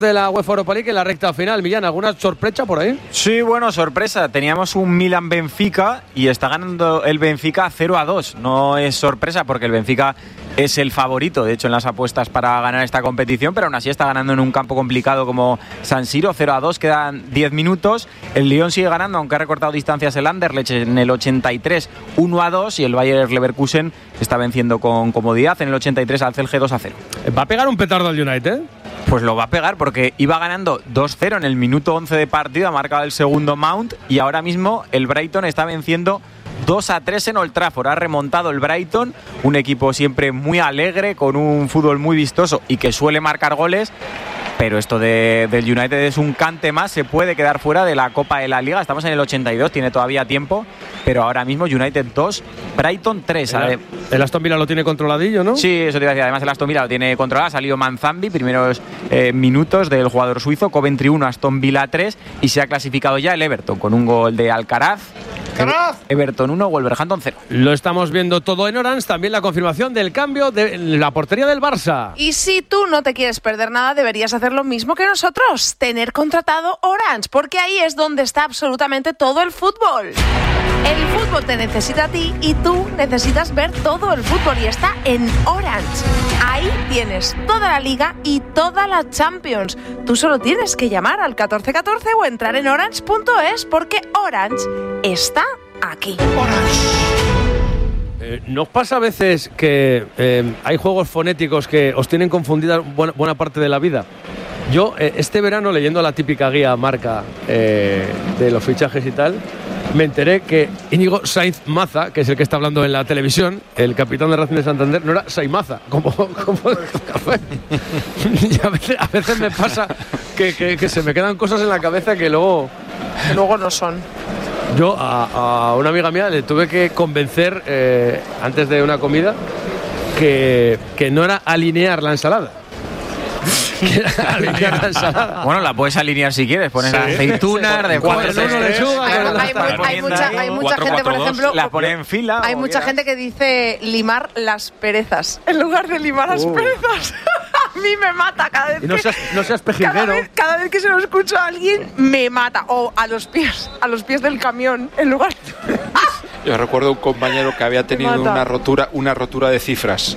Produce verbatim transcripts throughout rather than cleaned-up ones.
de la UEFA Europa League en la recta final. Millán, ¿alguna sorpresa por ahí? Sí, bueno, sorpresa. Teníamos un Milan-Benfica y está ganando el Benfica cero a dos. No es sorpresa porque el Benfica es el favorito, de hecho, en las apuestas para ganar esta competición, pero aún así está ganando en un campo complicado como San Siro, cero a dos, quedan diez minutos. El Lyon sigue ganando, aunque ha recortado distancias el Anderlecht en el ochenta y tres, uno a dos, y el Bayer Leverkusen está venciendo con comodidad en el ochenta y tres al Celje dos a cero. ¿Va a pegar un petardo al United? Pues lo va a pegar porque iba ganando dos cero en el minuto once de partido, ha marcado el segundo Mount y ahora mismo el Brighton está venciendo dos a tres en Old Trafford. Ha remontado el Brighton, un equipo siempre muy alegre, con un fútbol muy vistoso y que suele marcar goles. Pero esto de, del United es un cante más, se puede quedar fuera de la Copa de la Liga. Estamos en el ochenta y dos, tiene todavía tiempo, pero ahora mismo United dos, Brighton tres. El, el Aston Villa lo tiene controladillo, ¿no? Sí, eso te iba a decir. Además el Aston Villa lo tiene controlado. Ha salido Manzambi, primeros eh, minutos del jugador suizo. Coventry uno, Aston Villa tres, y se ha clasificado ya el Everton con un gol de Alcaraz. ¡Caraz! Everton uno, Wolverhampton cero. Lo estamos viendo todo en Orange. También la confirmación del cambio de la portería del Barça. Y si tú no te quieres perder nada, deberías hacer lo mismo que nosotros, tener contratado Orange, porque ahí es donde está absolutamente todo el fútbol. El fútbol te necesita a ti y tú necesitas ver todo el fútbol, y está en Orange. Ahí tienes toda la Liga y toda la Champions. Tú solo tienes que llamar al catorce catorce o entrar en orange punto es, porque Orange está aquí. Eh, ¿Nos pasa a veces que eh, hay juegos fonéticos que os tienen confundida buena, buena parte de la vida? Yo, eh, este verano, leyendo la típica guía marca eh, de los fichajes y tal, me enteré que Íñigo Sainz Maza, que es el que está hablando en la televisión, el capitán de Racing de Santander, no era Sainz Maza, como, como el café. Y a veces, a veces me pasa que, que, que se me quedan cosas en la cabeza que luego... Luego no son. Yo a, a una amiga mía le tuve que convencer eh, antes de una comida que, que no era alinear la ensalada. Que era alinear la ensalada. Bueno, la puedes alinear si quieres, pones sí, aceitunas, sí. de cuatro, cuatro, lechuga, hay, hay, hay, hay mucha, hay mucha cuatro, gente, cuatro, por ejemplo, la pone en fila. Hay mucha quieras. gente que dice limar las perezas en lugar de limar las uh. perezas. A mí me mata cada vez y no que... seas, no seas pejiguero. Cada vez, cada vez que se lo escucho a alguien, me mata. O a los pies, a los pies del camión, en lugar de... Yo recuerdo un compañero que había tenido una rotura, una rotura de cifras.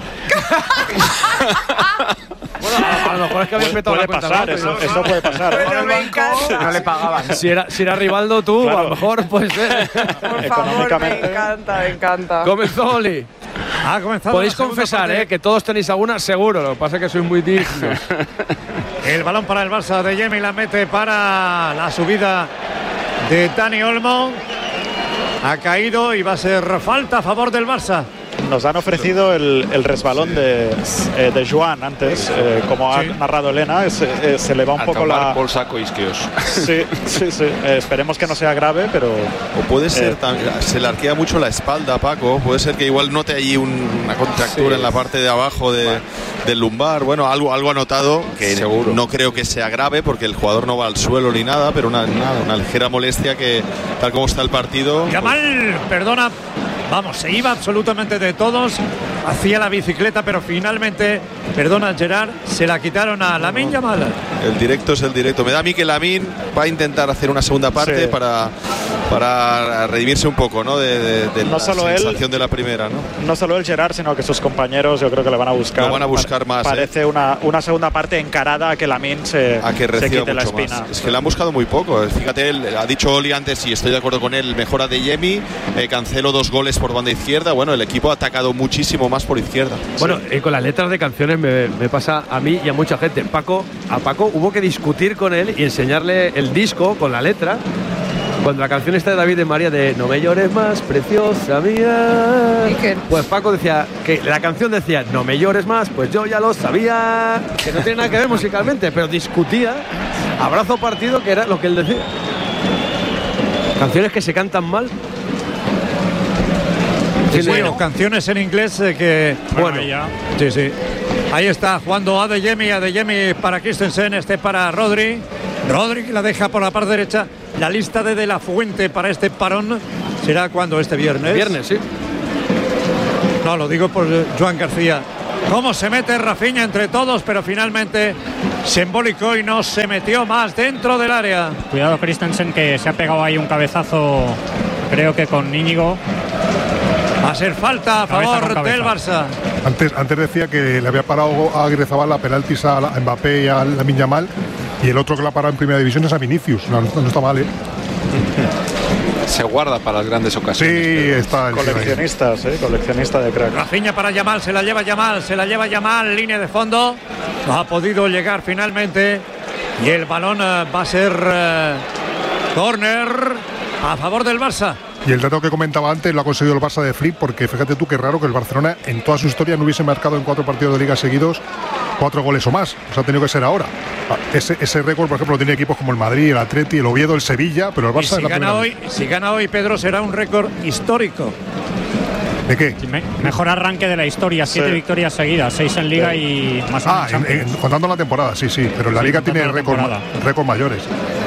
Bueno, a, a lo mejor es que habías petado la cuenta. Pasar, eso, eso puede pasar. Pero me encanta. No le pagaban. Si era, si era Rivaldo tú, claro. A lo mejor pues ser. Por favor, me encanta, me encanta. Comenzó Oli. Ha comenzado. Podéis confesar, eh, que todos tenéis alguna, seguro. Lo que pasa es que sois muy dignos. El balón para el Barça de Yemi, la mete para la subida de Dani Olmo. Ha caído y va a ser falta a favor del Barça. Nos han ofrecido el, el resbalón de, eh, de Joan antes, eh, como ha sí. narrado Elena, es, eh, se le va un a poco la... por saco isquios. Sí, sí, sí. Eh, esperemos que no sea grave, pero... O puede ser, eh, se le arquea mucho la espalda, Paco, puede ser que igual note allí un, una contractura sí. en la parte de abajo de, bueno. del lumbar, bueno, algo, algo ha notado, que seguro. No creo que sea grave, porque el jugador no va al suelo ni nada, pero una, una, una ligera molestia que, tal como está el partido... Yamal, pues... perdona... Vamos, se iba absolutamente de todos, hacía la bicicleta, pero finalmente, perdona Gerard, se la quitaron a Lamine Yamal. El directo es el directo. Me da a mí que Lamine va a intentar hacer una segunda parte sí. para, para redimirse un poco, ¿no? De, de, de no la solo sensación él, de la primera, ¿no? No solo el Gerard, sino que sus compañeros, yo creo que le van a buscar. Lo van a buscar más. Parece ¿eh? una, una segunda parte encarada a que Lamine se, a que se quite mucho la espina. Más. Es que le han buscado muy poco. Fíjate, él, ha dicho Oli antes, y estoy de acuerdo con él, mejora de Yemi, eh, Cancelo dos goles por banda izquierda. Bueno, el equipo ha atacado muchísimo más por izquierda. Bueno, sí. eh, con las letras de canciones me, me pasa a mí y a mucha gente. Paco, a Paco hubo que discutir con él y enseñarle el disco con la letra. Cuando la canción está de David de María de No me llores más, preciosa mía. ¿Y qué? Pues Paco decía que la canción decía No me llores más, pues yo ya lo sabía. Que no tiene nada que ver musicalmente, pero discutía abrazo partido, que era lo que él decía. Canciones que se cantan mal. Sí, sí, bueno, canciones en inglés eh, que... Bueno, ya. Sí, sí. Ahí está jugando Adeyemi, Adeyemi para Christensen, este para Rodri. Rodri que la deja por la parte derecha. La lista de De La Fuente para este parón será cuando este viernes. Viernes, sí. No, lo digo por Joan García. Cómo se mete Rafinha entre todos, pero finalmente se embolicó y no se metió más dentro del área. Cuidado Christensen, que se ha pegado ahí un cabezazo, creo que con Íñigo. Va a ser falta a favor del Barça. Antes, antes decía que le había parado a Aguirrezabal la penaltis a, a Mbappé y a Lamine Yamal, y el otro que la ha parado en primera división es a Vinicius. No, no está mal, ¿eh? Se guarda para las grandes ocasiones. Sí, está el coleccionistas, ¿eh? Coleccionista de crack. Rafinha para Yamal, se la lleva Yamal, se la lleva Yamal, línea de fondo. No ha podido llegar finalmente. Y el balón uh, va a ser uh, córner a favor del Barça. Y el dato que comentaba antes lo ha conseguido el Barça de Flip, porque fíjate tú qué raro que el Barcelona en toda su historia no hubiese marcado en cuatro partidos de liga seguidos cuatro goles o más. Pues ha tenido que ser ahora. Ese, ese récord, por ejemplo, lo tiene equipos como el Madrid, el Atleti, el Oviedo, el Sevilla, pero el Barça si es la gana hoy, si gana hoy, Pedro, será un récord histórico. ¿De qué? Sí, me, mejor arranque de la historia, siete sí. victorias seguidas, seis en Liga sí. y más o menos. Ah, en, en, contando la temporada, sí, sí, pero en la sí, Liga tiene récord, récord mayores.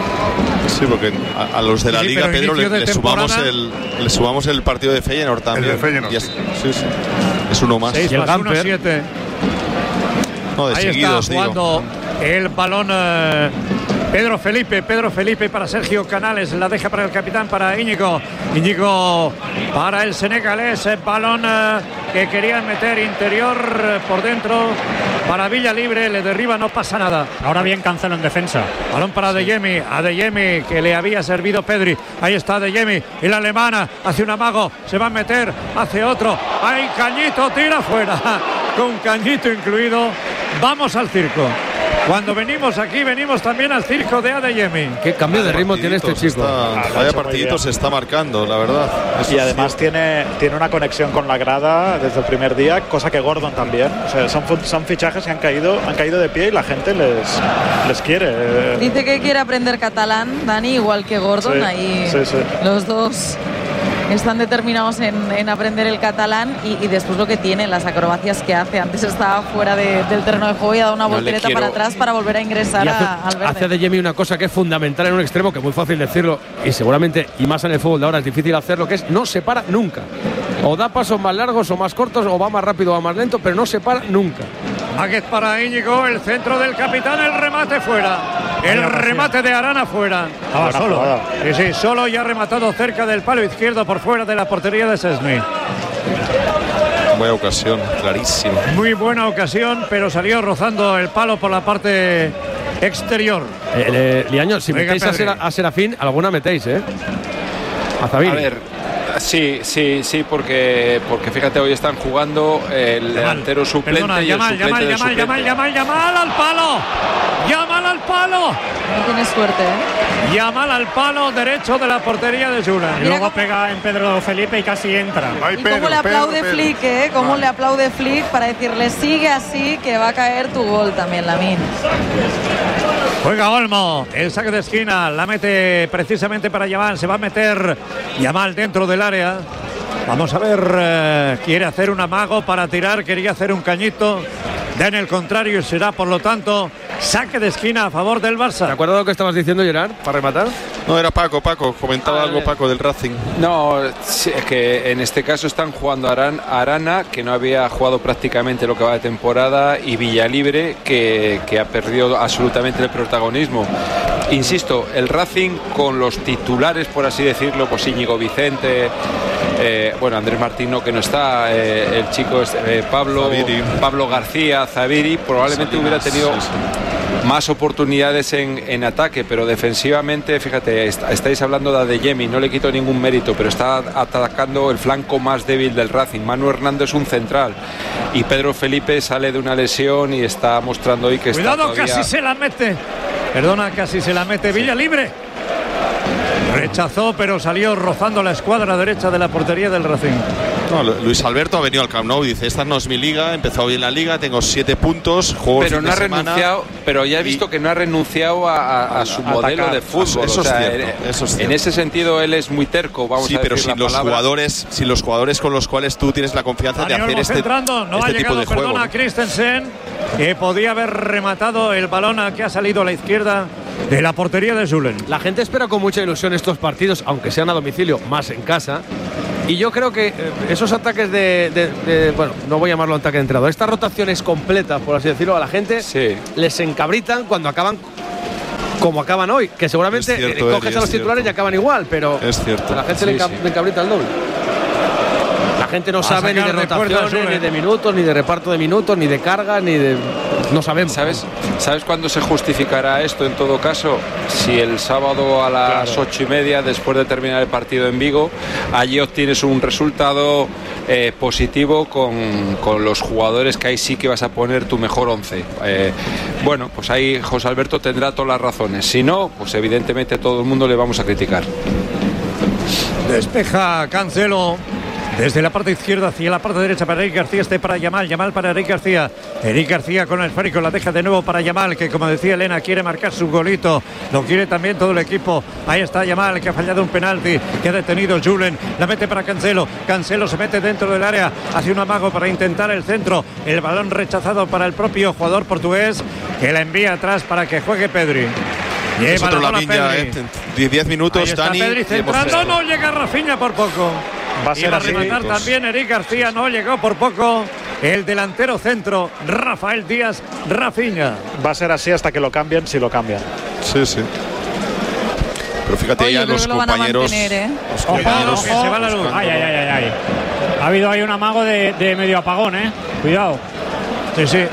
Sí, porque a, a los de la sí, Liga, Pedro, le, le, sumamos el, le sumamos el partido de Feyenoord también. El de Feyenoord. Es, sí, sí. Es uno más. seis y el más uno, siete. No, de Ahí seguidos, está jugando digo. El balón eh, Pedro Felipe, Pedro Felipe para Sergio Canales, la deja para el capitán, para Íñigo, Íñigo para el senegalés, el balón eh, que querían meter interior eh, por dentro para Villa Libre, le derriba, no pasa nada. Ahora bien Cancelo en defensa. Balón para Adeyemi, Adeyemi que le había servido Pedri, ahí está Adeyemi y la alemana hace un amago, se va a meter, hace otro, hay Cañito, tira fuera, con Cañito incluido. Vamos al circo. Cuando venimos aquí, venimos también al circo de Adeyemi. Qué cambio de ritmo tiene este chico. Está, vaya partidito se está marcando, la verdad. Eso y además sí. tiene, tiene una conexión con la grada desde el primer día, cosa que Gordon también. O sea, son, son fichajes que han caído, han caído de pie y la gente les, les quiere. Dice que quiere aprender catalán, Dani, igual que Gordon. Sí, ahí sí, sí. Los dos están determinados en, en aprender el catalán y, y después lo que tiene, las acrobacias que hace. Antes estaba fuera de, del terreno de juego y ha dado una no voltereta quiero... para atrás para volver a ingresar hace, a, al verde. Hace Adeyemi una cosa que es fundamental en un extremo, que es muy fácil decirlo y seguramente, y más en el fútbol de ahora es difícil hacerlo, que es no se para nunca. O da pasos más largos o más cortos, o va más rápido o va más lento, pero no se para nunca. Máquez para Íñigo, el centro del capitán, el remate fuera. El remate de Arana fuera. Estaba solo. Sí, sí, solo y ha rematado cerca del palo izquierdo por fuera de la portería de Szczęsny. Buena ocasión, clarísimo. Muy buena ocasión, pero salió rozando el palo por la parte exterior. Eh, eh, Liaño, si Venga, metéis a, Sera, a Serafín, alguna metéis, ¿eh? A Zabiri. A ver. Sí, sí, sí, porque porque fíjate, hoy están jugando el delantero suplente. Perdona, y Yamal, el suplente Yamal, del Yamal, suplente. Yamal, Yamal, Yamal al palo. Yamal al palo. No tienes suerte, ¿eh? Yamal al palo derecho de la portería de Jura. Y luego pega en Pedro Felipe y casi entra. Ay, y Pedro, cómo le aplaude Pedro, Flick, Pedro. ¿eh? Cómo ah. le aplaude Flick para decirle sigue así que va a caer tu gol también, Lamine. Juega Olmo, el saque de esquina, la mete precisamente para Yamal, se va a meter Yamal dentro del área. Vamos a ver, eh, quiere hacer un amago para tirar, quería hacer un cañito. En el contrario, será por lo tanto saque de esquina a favor del Barça. ¿Te acuerdas de lo que estabas diciendo, Gerard, para rematar? No, era Paco, Paco, comentaba ah, algo Paco del Racing. No, sí, es que en este caso están jugando Aran, Arana, que no había jugado prácticamente lo que va de temporada, y Villalibre, que, que ha perdido absolutamente el protagonismo. Insisto, el Racing con los titulares, por así decirlo, pues Íñigo Vicente, eh, bueno, Andrés Martino que no está, eh, el chico eh, Pablo, Pablo García, Zabiri, probablemente Salinas, hubiera tenido sí, sí. más oportunidades en, en ataque, pero defensivamente, fíjate, est estáis hablando de Adeyemi, no le quito ningún mérito, pero está atacando el flanco más débil del Racing. Manu Hernández es un central y Pedro Felipe sale de una lesión y está mostrando hoy que Cuidado, está todavía... casi se la mete. Perdona, casi se la mete Villa Libre. Rechazó, pero salió rozando la escuadra derecha de la portería del Racing. No, Luis Alberto ha venido al Camp Nou y dice, esta no es mi liga, he empezado bien la liga, tengo siete puntos, juego pero no ha semana, renunciado, pero ya he visto y... que no ha renunciado a, a, a su a modelo atacar. de fútbol. Eso, o sea, es cierto, en, eso es cierto. En ese sentido él es muy terco, vamos sí, a decir pero sin la los palabra. jugadores, sin los jugadores con los cuales tú tienes la confianza Daniel de hacer Olmo este, centrando, no este ha tipo llegado, de juego. Perdona, ¿no? Christensen, que podía haber rematado el balón que ha salido a la izquierda de la portería de Julen. La gente espera con mucha ilusión estos partidos, aunque sean a domicilio, más en casa. Y yo creo que eh, esos ataques de, de, de, bueno, no voy a llamarlo ataque de entrenador, estas rotaciones completas, por así decirlo, a la gente sí. les encabritan cuando acaban como acaban hoy, que seguramente es cierto, eh, coges Eri, a los titulares cierto. y acaban igual, pero es cierto. a la gente sí, le, enca- sí. le encabrita el doble. La gente no a sabe ni de rotaciones, de ni de minutos, ni de reparto de minutos, ni de carga, ni de... No sabemos. ¿Sabes, ¿Sabes cuándo se justificará esto en todo caso? Si el sábado a las claro. ocho y media, después de terminar el partido en Vigo, allí obtienes un resultado eh, positivo con, con los jugadores que ahí sí que vas a poner tu mejor once. Eh, bueno, pues ahí José Alberto tendrá todas las razones. Si no, pues evidentemente a todo el mundo le vamos a criticar. Despeja Cancelo desde la parte izquierda hacia la parte derecha para Eric García, este para Yamal, Yamal para Eric García, Eric García con el esférico, la deja de nuevo para Yamal, que como decía Elena quiere marcar su golito, lo quiere también todo el equipo. Ahí está Yamal, que ha fallado un penalti, que ha detenido Julen, la mete para Cancelo, Cancelo se mete dentro del área, hace un amago para intentar el centro, el balón rechazado para el propio jugador portugués, que la envía atrás para que juegue Pedri. Lleva la bola Pedri. diez minutos, Dani. Pedri centrando, no llega Rafinha por poco. Va a ser Iba a así, rematar pues. también Eric García, no llegó por poco. El delantero centro, Rafael Díaz, Rafinha. Va a ser así hasta que lo cambien, si lo cambian. Sí, sí. Pero fíjate Oye, ya los lo compañeros. Mantener, ¿eh? Los Ojo, compañeros ojo. Se va la luz. Ay, ay, ay, ay, ay. Ha habido ahí un amago de, de medio apagón, ¿eh? Cuidado. Sí, sí.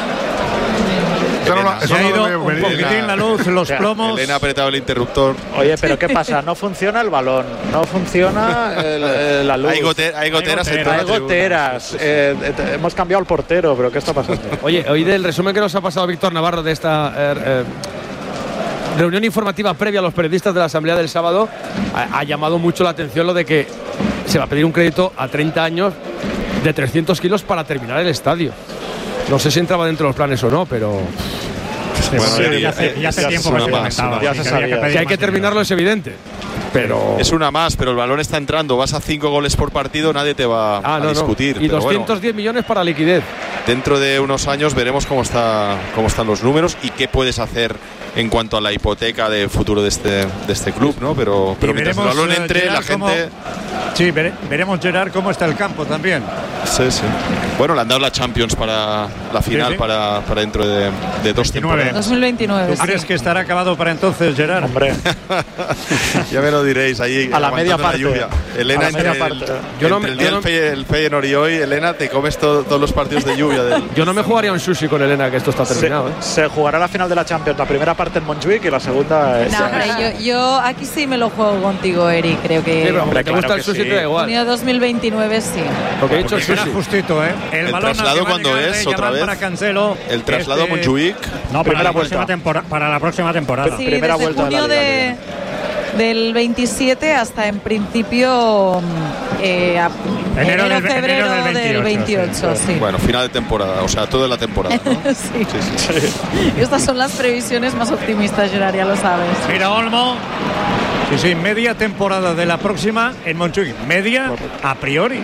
Eso no, eso Se ha no ido lo veo un venir. poquitín la luz, los plomos. Elena ha apretado el interruptor. Oye, pero ¿qué pasa? No funciona el balón, no funciona el, el, la luz. Hay, gote, hay goteras Hay en toda Hay la tribuna. goteras. Eh, eh, hemos cambiado el portero, pero ¿qué está pasando? Oye, hoy del resumen que nos ha pasado Víctor Navarro de esta eh, eh, reunión informativa previa a los periodistas de la asamblea del sábado, ha, ha llamado mucho la atención lo de que se va a pedir un crédito a treinta años de trescientos kilos para terminar el estadio. No sé si entraba dentro de los planes o no, pero... Bueno, Sí, Eri, ya hace, eh, ya hace es tiempo una que se más, comentaba. ya sí, se que había sabía. pedir Que hay más que dinero. terminarlo, es evidente. Pero... Es una más, pero el balón está entrando. Vas a cinco goles por partido, nadie te va Ah, a no, no. discutir. Y pero doscientos diez bueno, millones para liquidez. dentro de unos años veremos cómo está cómo están los números y qué puedes hacer en cuanto a la hipoteca de futuro de este de este club, ¿no? Pero, pero Y mientras el veremos, balón eh, entre, Gerard, la gente. cómo- Sí, vere- veremos, Gerard, cómo está el campo también. Sí, sí. Bueno, le han dado la Champions para la final Sí, sí. Para, para dentro de, de dos temporadas. dos mil veintinueve. ¿Tú crees que estará acabado para entonces, Gerard? Hombre, Ya me lo diréis ahí A la media aguantando parte. lluvia. Elena, A la entre media el, parte. Yo no entre me- el día yo del no- Fey- el Feyenoord y hoy, Elena, te comes to- todos los partidos de lluvia. Del... Yo no me jugaría un sushi con Elena, que esto está se, terminado. ¿eh? se jugará la final de la Champions, la primera parte en Montjuic y la segunda es... No, hombre, yo, yo aquí sí me lo juego contigo, Eric. Creo Sí, que pero como hombre, te gusta claro el que sushi, sí. te da igual. junio dos mil veintinueve sí. Lo que he dicho Porque es será sushi. justito, ¿eh? El, ¿El balón al traslado que va a cuándo llegar es, de otra Yamal vez? para Cancelo. El traslado Este- a Montjuic. No, para Primera la, próxima vuelta. tempora- para la próxima temporada. Sí, Primera desde vuelta de la junio Liga, de, del veintisiete hasta en principio eh, a- Enero enero, del- febrero enero del del veintiocho, veintiocho, sí. Bueno, final de temporada, o sea, toda la temporada, ¿no? Sí. Sí, sí. Estas son las previsiones más optimistas, Gerard, ya lo sabes. Mira, Olmo. Sí, sí, media temporada de la próxima en Montjuic. Media a priori.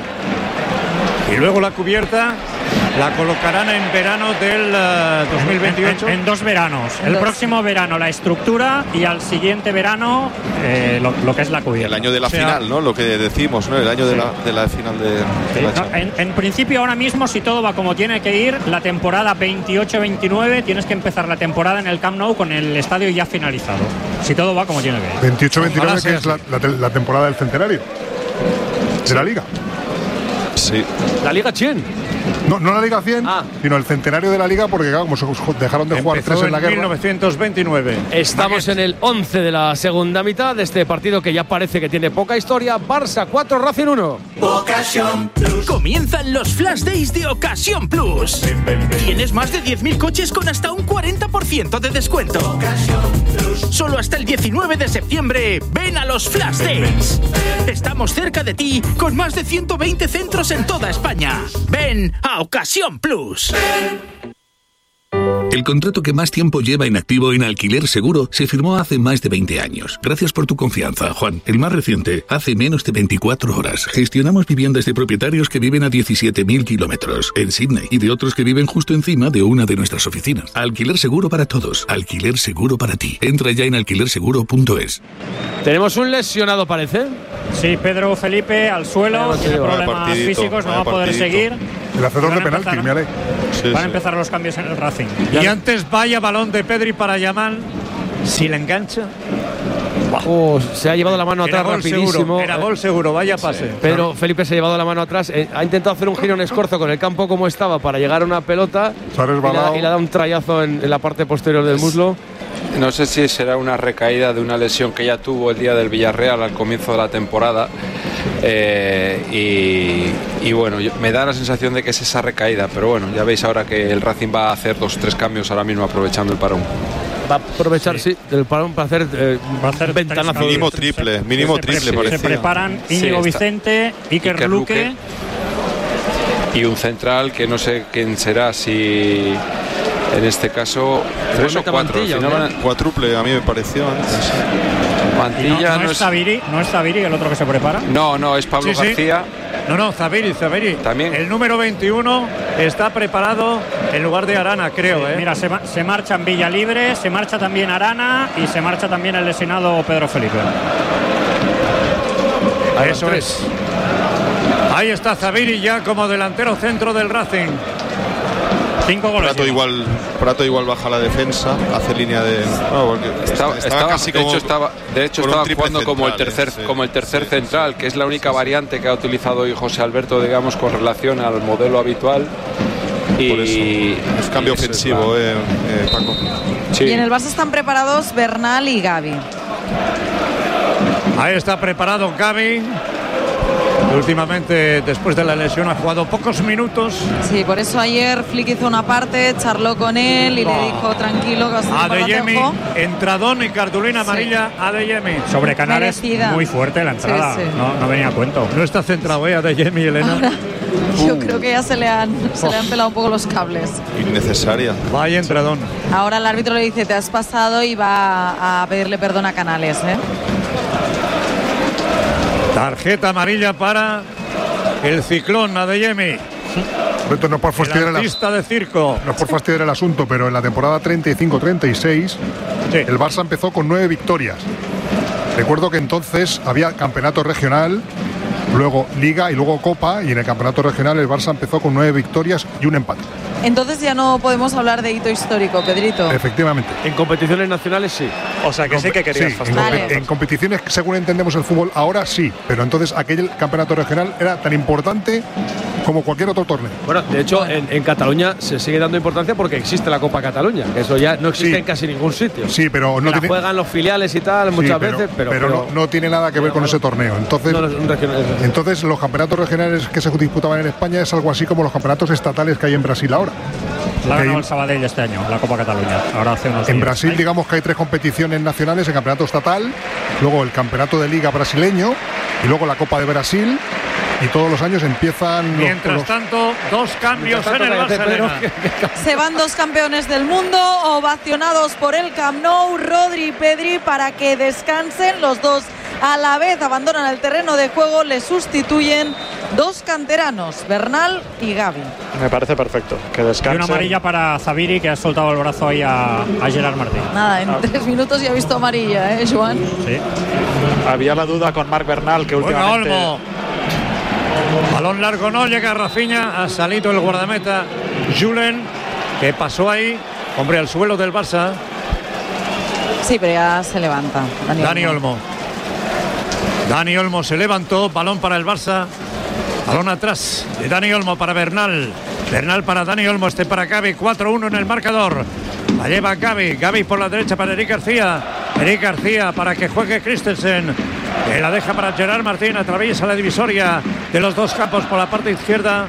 Y luego la cubierta la colocarán en verano del eh, dos mil veintiocho. En, en dos veranos. En el dos. próximo verano la estructura y al siguiente verano eh, lo, lo que es la cubierta. El año de la O sea, final, ¿no? Lo que decimos, ¿no? El año de, la, de la final de, de Sí, la no, Champions. en, en principio, ahora mismo, si todo va como tiene que ir, la temporada veintiocho veintinueve tienes que empezar la temporada en el Camp Nou con el estadio ya finalizado. Si todo va como tiene que ir. veintiocho veintinueve, Ojalá que sea es la, así. la te- la temporada del centenario de la Liga. Sí. La Liga Chen. No, no la Liga cien, Ah. sino el centenario de la Liga, porque claro, como se dejaron de jugar Empezó tres en en la guerra. mil novecientos veintinueve. Estamos en el once de la segunda mitad de este partido que ya parece que tiene poca historia. Barça cuatro, Racing uno. Comienzan los Flash Days de Ocasión Plus. Tienes más de diez mil coches con hasta un cuarenta por ciento de descuento. Solo hasta el diecinueve de septiembre, ven a los Flash Days. Estamos cerca de ti con más de ciento veinte centros en toda España. Ven a Ocasión Plus. El contrato que más tiempo lleva en activo en Alquiler Seguro se firmó hace más de veinte años. Gracias por tu confianza, Juan. El más reciente, hace menos de veinticuatro horas. Gestionamos viviendas de propietarios que viven a diecisiete mil kilómetros en Sydney y de otros que viven justo encima de una de nuestras oficinas. Alquiler Seguro para todos. Alquiler Seguro para ti. Entra ya en alquiler seguro punto es. Tenemos un lesionado, parece. Sí, Pedro Felipe al suelo, tiene problemas físicos, no va a poder seguir. El hacedor de penalti, me ale. Sí, van a empezar sí. los cambios en el Racing. Y antes vaya balón de Pedri para Yamal. Si le engancha. Oh, se ha llevado la mano atrás rapidísimo. Seguro, era gol seguro, vaya pase. Sí. Pedro Felipe se ha llevado la mano atrás. Eh, ha intentado hacer un giro en escorzo con el campo como estaba para llegar a una pelota. Se ha resbalado. Y le ha dado un trayazo en, en la parte posterior del muslo. No sé si será una recaída de una lesión que ya tuvo el día del Villarreal al comienzo de la temporada. Eh, y, y bueno, me da la sensación de que es esa recaída, pero bueno, ya veis ahora que el Racing va a hacer dos tres cambios ahora mismo aprovechando el parón. Va a aprovechar, sí, sí el parón para hacer, eh, va a hacer ventanazo. Mínimo triple, mínimo se, triple, se, parecía. Se preparan Íñigo sí, Vicente, Iker, Iker Luque. Luque. Y un central que no sé quién será, si en este caso tres o cuatro. Si no van, cuádruple, a mí me pareció antes. Mantilla no, no, no es Zaviri, no es Zaviri el otro que se prepara. No, no, es Pablo sí, García. Sí. No, no, Zaviri, Zaviri. También. El número veintiuno está preparado en lugar de Arana, creo. Sí, ¿eh? Mira, se, se marcha en Villalibre, se marcha también Arana y se marcha también el lesionado Pedro Felipe. Eso es. Ahí está Zaviri ya como delantero centro del Racing. Cinco goles. Prato igual, Prato igual baja la defensa, hace línea de. No, estaba, estaba, estaba casi de, como, hecho, estaba, de hecho estaba jugando central, como el tercer, sí, como el tercer sí, central, que es la única variante que ha utilizado hoy José Alberto, digamos, con relación al modelo habitual. Y por eso, es cambio ofensivo, eh, eh, Paco. Sí. Y en el Barça están preparados Bernal y Gavi. Ahí está preparado Gavi. Últimamente, después de la lesión, ha jugado pocos minutos. Sí, por eso ayer Flick hizo una parte, charló con él y no. le dijo tranquilo. Adeyemi, entradón y cartulina amarilla. Sí. Adeyemi. Sobre Canales, merecida. Muy fuerte la entrada. Sí, sí. No, no venía a cuento. No está centrado, ¿eh? Adeyemi, Elena. Ahora, yo uh. creo que ya se le, han, se le han pelado un poco los cables. Innecesaria. Vaya entradón. Ahora el árbitro le dice, te has pasado y va a pedirle perdón a Canales, ¿eh? Tarjeta amarilla para el Ciclón, Adeyemi. Esto no es por fastidiar el, artista de circo. No es por fastidiar el asunto, pero en la temporada treinta y cinco treinta y seis sí. el Barça empezó con nueve victorias. Recuerdo que entonces había campeonato regional, luego Liga y luego Copa, y en el campeonato regional el Barça empezó con nueve victorias y un empate. Entonces ya no podemos hablar de hito histórico, Pedrito. Efectivamente. En competiciones nacionales sí. O sea que Compe sí que querías sí, en, vale. en competiciones, según entendemos el fútbol, ahora sí. Pero entonces aquel campeonato regional era tan importante como cualquier otro torneo. Bueno, de hecho, en, en Cataluña se sigue dando importancia porque existe la Copa Cataluña, que eso ya no existe sí. en casi ningún sitio. Sí, pero no la tiene... juegan los filiales y tal muchas sí, pero, veces, pero, pero, pero no, no tiene nada que ver con ese torneo. Entonces, no, no, entonces los campeonatos regionales que se disputaban en España es algo así como los campeonatos estatales que hay en Brasil ahora. La ha ganado el Sabadell este año, la Copa Cataluña. Ahora hace unos en días. Brasil, digamos que hay tres competiciones nacionales: el campeonato estatal, luego el campeonato de liga brasileño y luego la Copa de Brasil. Y todos los años empiezan. Mientras los, tanto, dos cambios tanto, en el Barça. Se van dos campeones del mundo, ovacionados por el Camp Nou, Rodri y Pedri, para que descansen. Los dos a la vez abandonan el terreno de juego, le sustituyen dos canteranos, Bernal y Gavi. Me parece perfecto, que descansen. Y una amarilla para Zaviri, que ha soltado el brazo ahí a, a Gerard Martín. Nada, en ah. tres minutos ya ha visto amarilla, ¿eh, Joan? Sí. Había la duda con Marc Bernal, que últimamente... Bueno, Olmo. Balón largo, no llega Rafinha, ha salido el guardameta Julen, que pasó ahí, hombre, al suelo del Barça. Sí, pero ya se levanta. Dani, Dani Olmo. Olmo. Dani Olmo se levantó, balón para el Barça. Balón atrás de Dani Olmo para Bernal. Bernal para Dani Olmo, este para Gavi, cuatro uno en el marcador. La lleva Gavi, Gavi por la derecha para Eric García. Eric García para que juegue Christensen. Que la deja para Gerard Martín, atraviesa la divisoria de los dos campos por la parte izquierda.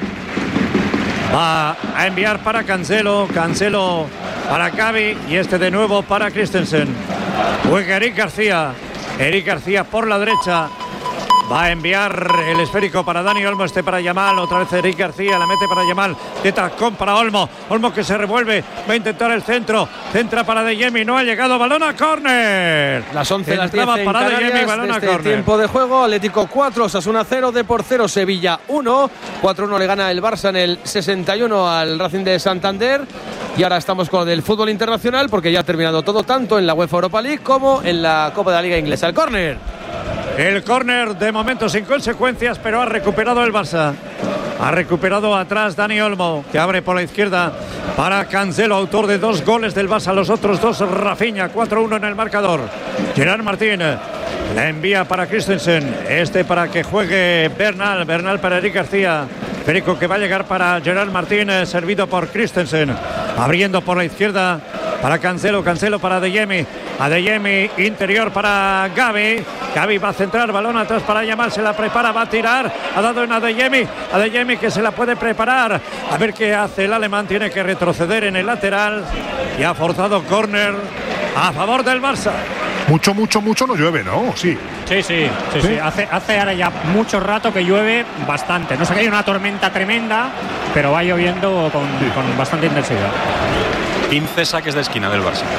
Va a enviar para Cancelo, Cancelo para Gavi y este de nuevo para Christensen. Juega Eric García, Eric García por la derecha. Va a enviar el esférico para Dani Olmo, este para Yamal, otra vez Eric García, la mete para Yamal, de tacón para Olmo, Olmo que se revuelve, va a intentar el centro, centra para De Jemi, no ha llegado, balón a córner. Las once, las diez en para Canarias, De Jemi, balón de a este córner. tiempo de juego, Atlético cuatro, Osasuna cero, Depor cero, Sevilla uno, cuatro uno le gana el Barça en el sesenta y uno al Racing de Santander. Y ahora estamos con el fútbol internacional porque ya ha terminado todo, tanto en la UEFA Europa League como en la Copa de la Liga Inglesa. El córner. El córner de momento sin consecuencias, pero ha recuperado el Barça. Ha recuperado atrás Dani Olmo, que abre por la izquierda para Cancelo, autor de dos goles del Barça. Los otros dos, Rafinha, cuatro uno en el marcador. Gerard Martín la envía para Christensen. Este para que juegue Bernal. Bernal para Eric García. Perico que va a llegar para Gerard Martín, servido por Christensen. Abriendo por la izquierda para Cancelo. Cancelo para De Jemi. A De Jemi, interior para Gavi. Gavi va a centrar, balón atrás para Yamal, se la prepara, va a tirar, ha dado en a De Jemi, a De Jemi que se la puede preparar, a ver qué hace el alemán, tiene que retroceder en el lateral y ha forzado córner a favor del Barça. Mucho, mucho, mucho no llueve, ¿no? Sí. Sí, sí, sí, sí. Hace, hace ahora ya mucho rato que llueve bastante. No sé que hay una tormenta tremenda, pero va lloviendo con, sí. con bastante intensidad. quince saques de esquina del Barça.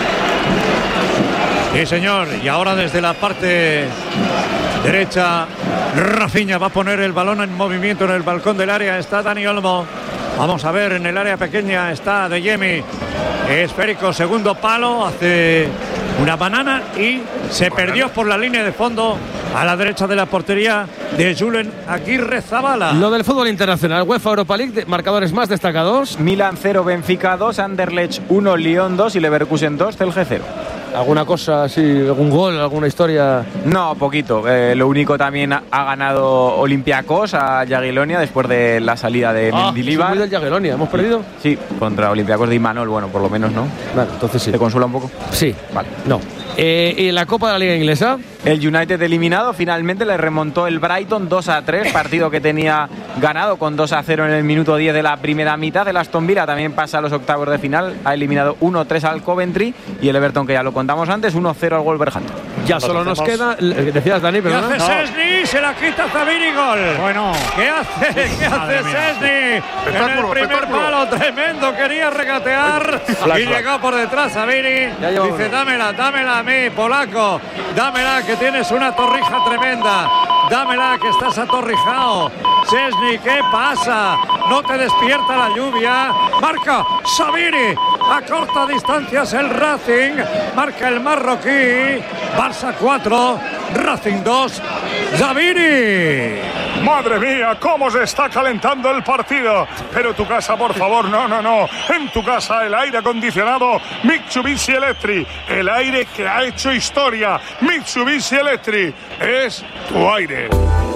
Sí, señor. Y ahora desde la parte derecha, Rafinha va a poner el balón en movimiento en el balcón del área. Está Dani Olmo. Vamos a ver, en el área pequeña está De Jemi. Esférico, segundo palo, hace una banana y se perdió por la línea de fondo a la derecha de la portería de Julen Aguirre Zabala. Lo del fútbol internacional, UEFA Europa League, marcadores más destacados. Milan cero, Benfica dos, Anderlecht uno, Lyon dos y Leverkusen dos, Celje cero. ¿Alguna cosa así, algún gol, alguna historia? No, poquito. Eh, lo único también ha, ha ganado Olympiacos a Jagiellonia después de la salida de ah, Mendilibar. ¿Sí, del Jagiellonia? ¿Hemos perdido? Sí, contra Olympiacos de Imanol, bueno, por lo menos, ¿no? Vale, entonces sí. ¿Te consuela un poco? Sí. Vale. No. Eh, ¿Y la Copa de la Liga Inglesa? El United eliminado, finalmente le remontó el Brighton dos a tres, partido que tenía ganado con dos a cero en el minuto diez de la primera mitad. El Aston Villa también pasa a los octavos de final, ha eliminado uno tres al Coventry y el Everton, que ya lo contamos antes, uno cero al Wolverhampton. Ya solo nos queda, decías Dani, pero ¿qué hace no. Szczęsny? Se la quita Zabiri, gol. Bueno, ¿qué hace? ¿Qué hace Szczęsny? En el primer palo, tremendo, quería regatear y llegó por detrás Zabiri. Dice, dámela, dámela a mí, polaco, dámela que tienes una torrija tremenda, dámela que estás atorrijado. Szczęsny, ¿qué pasa? No te despierta la lluvia. Marca Zabiri. A corta distancia es el Racing. Marca el marroquí. Barça cuatro, Racing dos. Zabiri. Madre mía, cómo se está calentando el partido. Pero tu casa, por favor, no, no, no. En tu casa el aire acondicionado Mitsubishi Electric. El aire que ha hecho historia. Mitsubishi Electric. Es tu aire.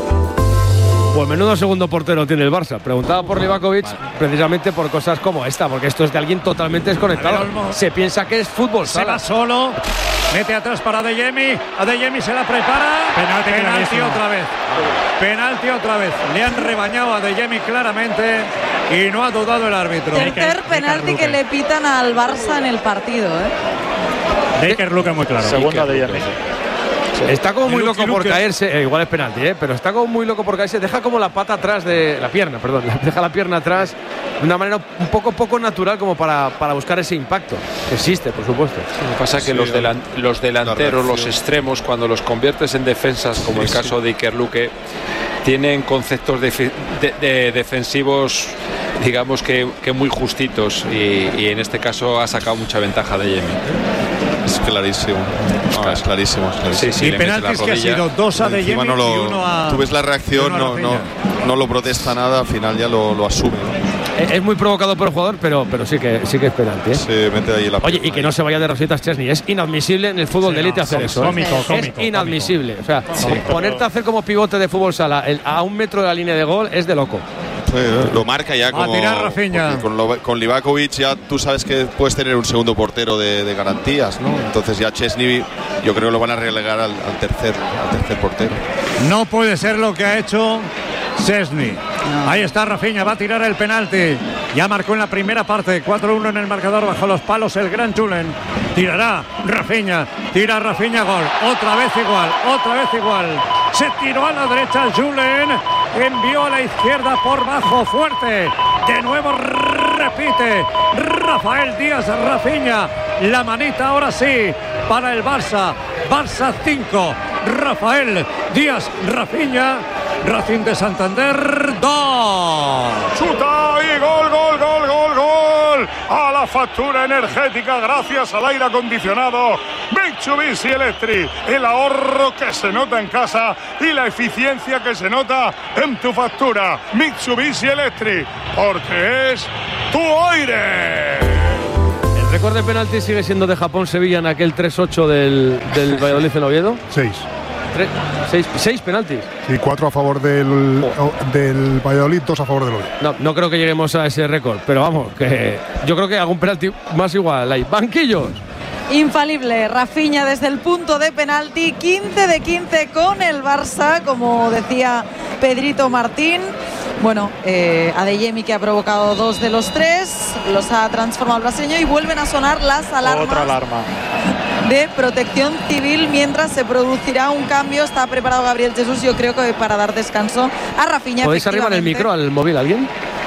Pues menudo segundo portero tiene el Barça. Preguntaba por Livakovic precisamente por cosas como esta, porque esto es de alguien totalmente desconectado. Se piensa que es fútbol se sala. va solo, mete atrás para De Jemi, a De Jemi se la prepara. Penalti, penalti otra vez. Penalti otra vez. Le han rebañado a De Jemi claramente y no ha dudado el árbitro. Tercer penalti que le pitan al Barça en el partido, ¿eh? Baker Luke muy claro. Segunda De Jemi. Está como muy loco por caerse, eh, igual es penalti, eh, pero está como muy loco por caerse, deja como la pata atrás de la pierna, perdón, deja la pierna atrás de una manera un poco poco natural como para, para buscar ese impacto. Existe, por supuesto. Lo que pasa es que sí, los, delan los delanteros, los extremos, cuando los conviertes en defensas, como sí, el caso sí. de Iker Luque, tienen conceptos de, de, de defensivos, digamos que, que muy justitos y, y en este caso ha sacado mucha ventaja de Jemi. Es clarísimo. No, es clarísimo, es clarísimo. Sí, sí, y penaltis que ha sido dos a De Jemi no lo, y uno a... Tú ves la reacción, no, no, no lo protesta nada, al final ya lo, lo asume, ¿no? Es muy provocado por el jugador, pero, pero sí que sí que es penalti, ¿eh? Se mete ahí la Oye, y que no se vaya de rositas Szczęsny. Es inadmisible en el fútbol sí, de élite no, hacer eso. Cómico, ¿eh? cómico, es inadmisible. Cómico. O sea, sí, ponerte pero... a hacer como pivote de fútbol sala el, a un metro de la línea de gol es de loco. Sí, lo marca ya como con, lo, con Livakovic ya tú sabes que puedes tener un segundo portero de, de garantías, ¿no? Entonces ya Szczęsny yo creo que lo van a relegar al, al tercer al tercer portero. No puede ser lo que ha hecho Szczęsny. No. Ahí está Rafinha, va a tirar el penalti. Ya marcó en la primera parte, cuatro uno en el marcador bajo los palos el gran Julen. tirará Rafinha, tira Rafinha, gol, otra vez igual, otra vez igual, se tiró a la derecha Julen, envió a la izquierda por bajo, fuerte, de nuevo repite Rafael Díaz Rafinha, la manita ahora sí para el Barça, Barça cinco, Rafael Díaz Rafinha, Racing de Santander dos. Chuta y gol, gol, gol, gol, gol. A la factura energética gracias al aire acondicionado Mitsubishi Electric. El ahorro que se nota en casa y la eficiencia que se nota en tu factura. Mitsubishi Electric, porque es tu aire. ¿El récord de penalti sigue siendo de Japón-Sevilla en aquel tres ocho del, del Valladolid en Oviedo? Seis. Tres, seis, seis penaltis. Sí, cuatro a favor del, oh. del Valladolid, dos a favor del Oviedo. No, no creo que lleguemos a ese récord, pero vamos, que yo creo que algún penalti más igual hay. Banquillos. Infalible, Rafinha desde el punto de penalti, quince de quince con el Barça, como decía Pedrito Martín. Bueno, eh, Adeyemi, que ha provocado dos de los tres, los ha transformado el brasileño y vuelven a sonar las alarmas. Otra alarma de protección civil mientras se producirá un cambio. Está preparado Gabriel Jesús, yo creo que para dar descanso a Rafinha. ¿Podéis arribar el micro al móvil alguien?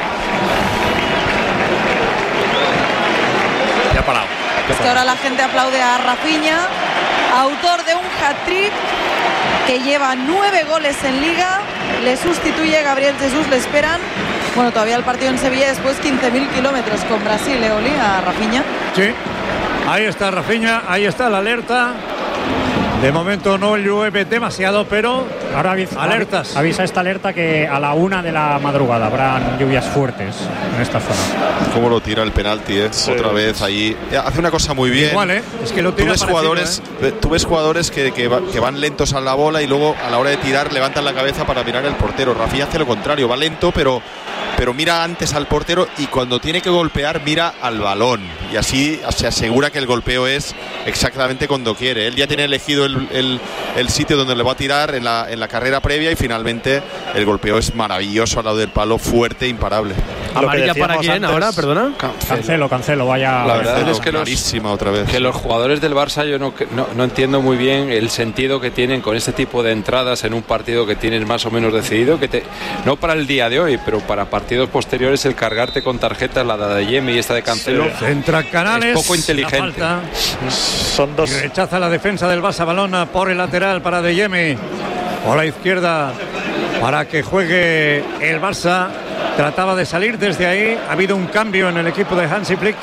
Ya ha parado. Es que ahora la gente aplaude a Rafinha, autor de un hat-trick que lleva nueve goles en Liga. Le sustituye Gabriel Jesús, le esperan. Bueno, todavía el partido en Sevilla, después quince mil kilómetros con Brasil, Eoli, a Rafinha. Sí, ahí está Rafinha, ahí está la alerta. De momento no llueve demasiado, pero ahora avisa, alertas. Avisa esta alerta que a la una de la madrugada habrán lluvias fuertes en esta zona. Cómo lo tira el penalti, ¿eh? Sí. Otra vez ahí. Hace una cosa muy bien. Igual, ¿eh? Es que lo tira tú ves jugadores, ¿eh? Tú ves jugadores que, que, va, que van lentos a la bola y luego a la hora de tirar levantan la cabeza para mirar el portero. Rafinha hace lo contrario, va lento, pero pero mira antes al portero y cuando tiene que golpear mira al balón y así se asegura que el golpeo es exactamente cuando quiere. Él ya tiene elegido el, el, el sitio donde le va a tirar en la, en la carrera previa y finalmente el golpeo es maravilloso al lado del palo, fuerte, imparable. ¿Amarilla para quién antes, ahora? Perdona. Cancelo, cancelo, vaya. La verdad es que los, otra vez. que los jugadores del Barça yo no, no, no entiendo muy bien el sentido que tienen con este tipo de entradas en un partido que tienen más o menos decidido, que te, no para el día de hoy, pero para partidos posteriores, el cargarte con tarjetas, la de Adeyemi y esta de Cancelo, sí. Centra Canales, es poco inteligente. Son dos. Y rechaza la defensa del Barça, balón por el lateral para Adeyemi, por la izquierda para que juegue el Barça. Trataba de salir desde ahí. Ha habido un cambio en el equipo de Hansi Flick.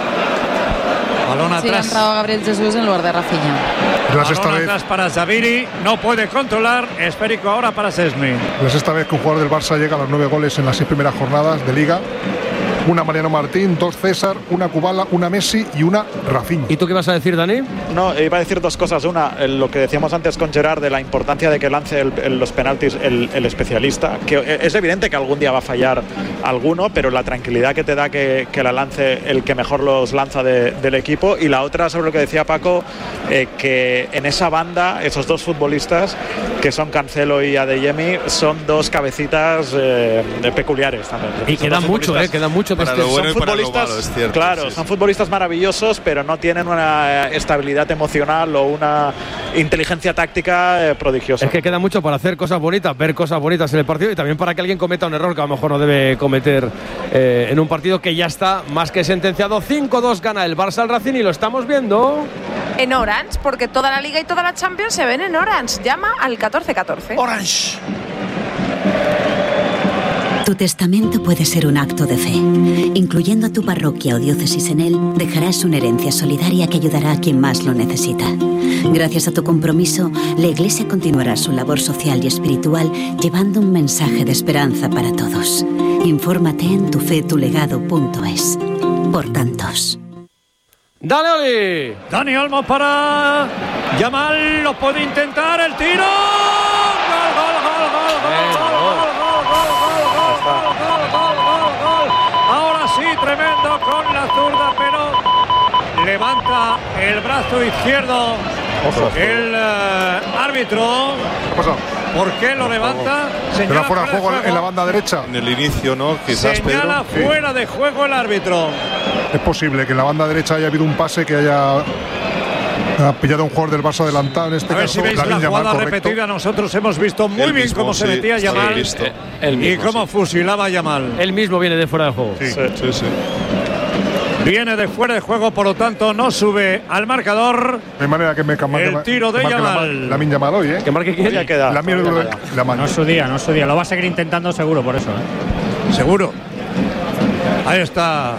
Balón atrás. Sí, ha entrado Gabriel Jesús en lugar de Rafinha. Balón esta atrás vez. Para Zaviri. No puede controlar. Esférico ahora para Szczęsny. La sexta vez que un jugador del Barça llega a los nueve goles en las seis primeras jornadas de Liga. Una Mariano Martín, dos César, una Kubala, una Messi y una Rafinha. ¿Y tú qué vas a decir, Dani? No, iba a decir dos cosas. Una, lo que decíamos antes con Gerard de la importancia de que lance el, el, los penaltis el, el especialista. Que es evidente que algún día va a fallar alguno, pero la tranquilidad que te da que, que la lance el que mejor los lanza de, del equipo. Y la otra, sobre lo que decía Paco, eh, que en esa banda, esos dos futbolistas, que son Cancelo y Adeyemi, son dos cabecitas eh, peculiares también. Y quedan mucho, eh, quedan mucho. Para lo bueno son y para lo futbolistas, malo, es cierto, claro, sí, son sí. futbolistas maravillosos, pero no tienen una estabilidad emocional o una inteligencia táctica eh, prodigiosa. Es que queda mucho para hacer cosas bonitas, ver cosas bonitas en el partido y también para que alguien cometa un error que a lo mejor no debe cometer eh, en un partido que ya está más que sentenciado. cinco dos gana el Barça al Racing y lo estamos viendo en Orange, porque toda la Liga y toda la Champions se ven en Orange. Llama al catorce catorce. Orange. Tu testamento puede ser un acto de fe. Incluyendo a tu parroquia o diócesis en él, dejarás una herencia solidaria que ayudará a quien más lo necesita. Gracias a tu compromiso, la Iglesia continuará su labor social y espiritual llevando un mensaje de esperanza para todos. Infórmate en tufetulegado punto es. Por tantos. ¡Dale, Oli! Dani Olmo para Yamal, lo puede intentar, el tiro. ¡Gol, gol, gol, gol, gol, gol, gol, gol, gol, gol, gol, gol! Ahora sí, tremendo con la zurda, pero levanta el brazo izquierdo. Ojo, el uh, árbitro. ¿Qué pasó? ¿Por qué lo levanta? Señala fuera de juego, juego en la banda derecha. En el inicio, ¿no? Quizás, Señala Pedro. fuera sí. de juego el árbitro. Es posible que en la banda derecha haya habido un pase que haya Ha pillado un jugador del Barça adelantado en este a ver caso. si veis la jugada correcto. repetida. Nosotros hemos visto muy El bien mismo, cómo sí, se metía sí, Yamal visto. El y mismo, cómo sí. fusilaba Yamal. Él mismo viene de fuera de juego. Sí. Sí. Sí, sí. Viene de fuera de juego, por lo tanto no sube al marcador. De manera que me que marque- El tiro de que marque Yamal. la, la min Yamal hoy, ¿eh? ¿Que marque quién? Ya queda. La min Ya la, queda. la man- No es su día, no es su día. Lo va a seguir intentando seguro por eso. ¿eh? Seguro. Ahí está.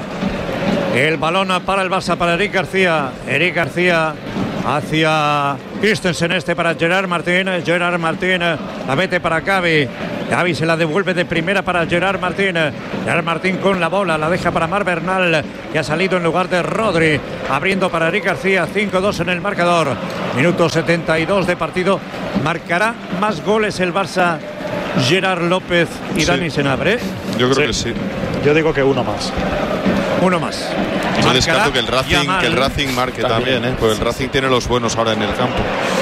El balón para el Barça, para Eric García. Eric García hacia Christensen, este para Gerard Martín. Gerard Martín la mete para Gavi. Gavi se la devuelve de primera para Gerard Martín. Gerard Martín con la bola, la deja para Mar Bernal, que ha salido en lugar de Rodri. Abriendo para Eric García, cinco dos en el marcador. Minuto setenta y dos de partido. Marcará más goles el Barça Gerard López y Sí. Dani Senabre. Yo creo Sí. que sí. Yo digo que uno más. Uno más. No descarto que el Racing, Yamal. que el Racing marque también, ¿eh? Porque el Racing tiene los buenos ahora en el campo.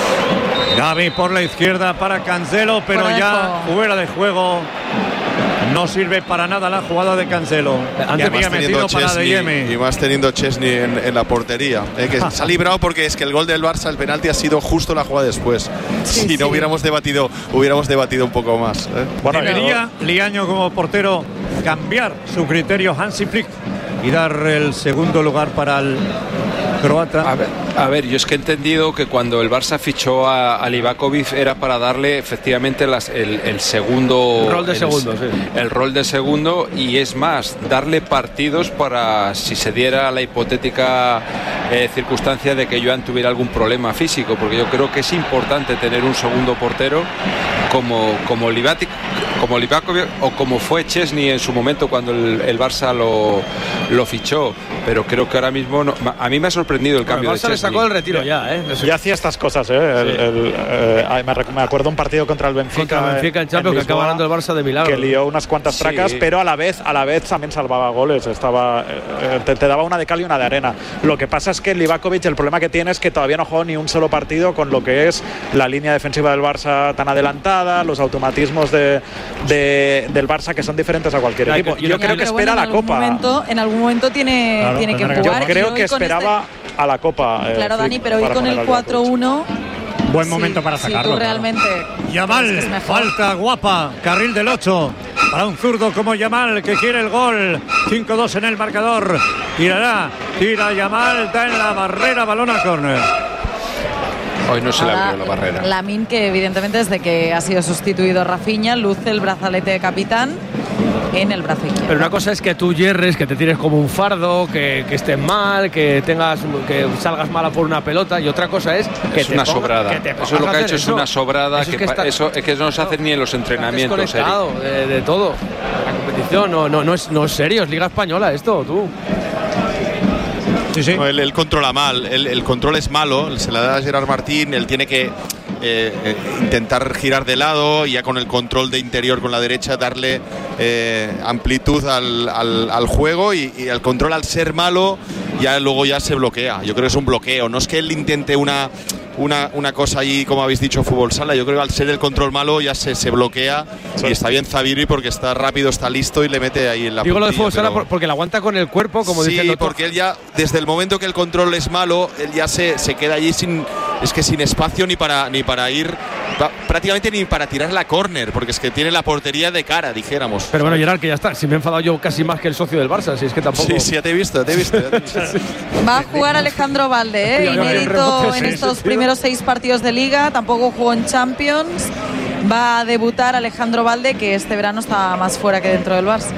Gavi por la izquierda para Cancelo, pero Fuera de ya juego. fuera de juego. No sirve para nada la jugada de Cancelo. Que Antes había más teniendo metido para Chesney, Adeyemi. y más teniendo Chesney en, en la portería. Eh, que se ha librado porque es que el gol del Barça, el penalti, ha sido justo la jugada después. Sí, si sí. no hubiéramos debatido, hubiéramos debatido un poco más. ¿eh? Bueno, Debería Liaño como portero cambiar su criterio Hansi Flick y dar el segundo lugar para el croata. A ver, a ver, yo es que he entendido que cuando el Barça fichó a, a Livakovic era para darle efectivamente las- el, el segundo El rol de el- segundo, sí. el rol de segundo, y es más, darle partidos para si se diera la hipotética eh, circunstancia de que Joan tuviera algún problema físico, porque yo creo que es importante tener un segundo portero como como Livatic, como Livakovic o como fue Chesney en su momento cuando el, el Barça lo, lo fichó, pero creo que ahora mismo no- a mí me ha sorprendido el Bueno, cambio el de Barça le Chesney. sacó el retiro ya, ¿eh? Ya hacía estas cosas, ¿eh? El- el, eh, ay, me, rec- me acuerdo un partido contra el Benfica. Contra el Benfica en Champions, que acaba ganando el Barça de milagro. Que lió unas cuantas Sí. tracas, pero a la vez a la vez también salvaba goles. Estaba, eh, te, te daba una de cal y una de arena. Lo que pasa es que Livakovic, el problema que tiene es que todavía no jugó ni un solo partido con lo que es la línea defensiva del Barça tan adelantada, los automatismos de, de- del Barça que son diferentes a cualquier Ay, equipo. que- Yo Ya, creo que pero espera bueno, la en algún Copa. momento- en algún momento tiene, Claro, tiene que tendrá que Yo jugar. creo Y que hoy con esperaba a la Copa. eh, Claro, Dani, Flick, pero hoy para con poner el al cuatro uno. Buen sí, momento para si sacarlo. tú claro. realmente. Yamal, crees que es mejor. falta guapa, carril del ocho. Para un zurdo como Yamal que quiere el gol. cinco dos en el marcador. Tirará, tira Yamal, da en la barrera, balón a córner. Hoy no se le Ahora, abrió la barrera. Lamine, que evidentemente desde que ha sido sustituido Rafinha, luce el brazalete de capitán en el brazo izquierdo. Pero una cosa es que tú hierres, que te tires como un fardo, que, que estés mal, que tengas, que salgas mala por una pelota, y otra cosa es que Es te una ponga- sobrada. que te Eso es pongas lo a que ha hacer hecho, es eso. una sobrada Eso que, es que pa- está- eso es que no se hace ni en los Estás entrenamientos. Eric. desconectado de, de todo. La competición no, no, no, es, no es serio, es Liga Española esto, tú. Sí, sí. No, él, él controla mal, él- el control es malo, se la da a Gerard Martín, él tiene que eh, eh, intentar girar de lado y ya con el control de interior con la derecha darle eh, amplitud al, al- al juego y, y el control al ser malo ya luego ya se bloquea. Yo creo que es un bloqueo, no es que él intente una, una, una cosa ahí como habéis dicho fútbol sala, yo creo que al ser el control malo ya se, se bloquea y está bien Zabiri porque está rápido, está listo y le mete ahí en la Digo lo de puntilla, fútbol sala pero- por- porque la aguanta con el cuerpo, como sí, diciendo tú. porque él ya, desde el momento que el control es malo, él ya se, se queda allí sin, es que sin espacio ni para, ni para ir, pa- prácticamente ni para tirar la córner, porque es que tiene la portería de cara, dijéramos. Pero bueno, Gerard, que ya está. Si me he enfadado yo casi más que el socio del Barça, si es que tampoco. Sí, sí, ya te he visto, ya te he visto. ya te he visto. Va a jugar Alejandro Valde, ¿eh? Ya, ya, ya, Inédito rebote, en sí, estos sí, primeros seis partidos de Liga, tampoco jugó en Champions. Va a debutar Alejandro Valde, que este verano está más fuera que dentro del Barça.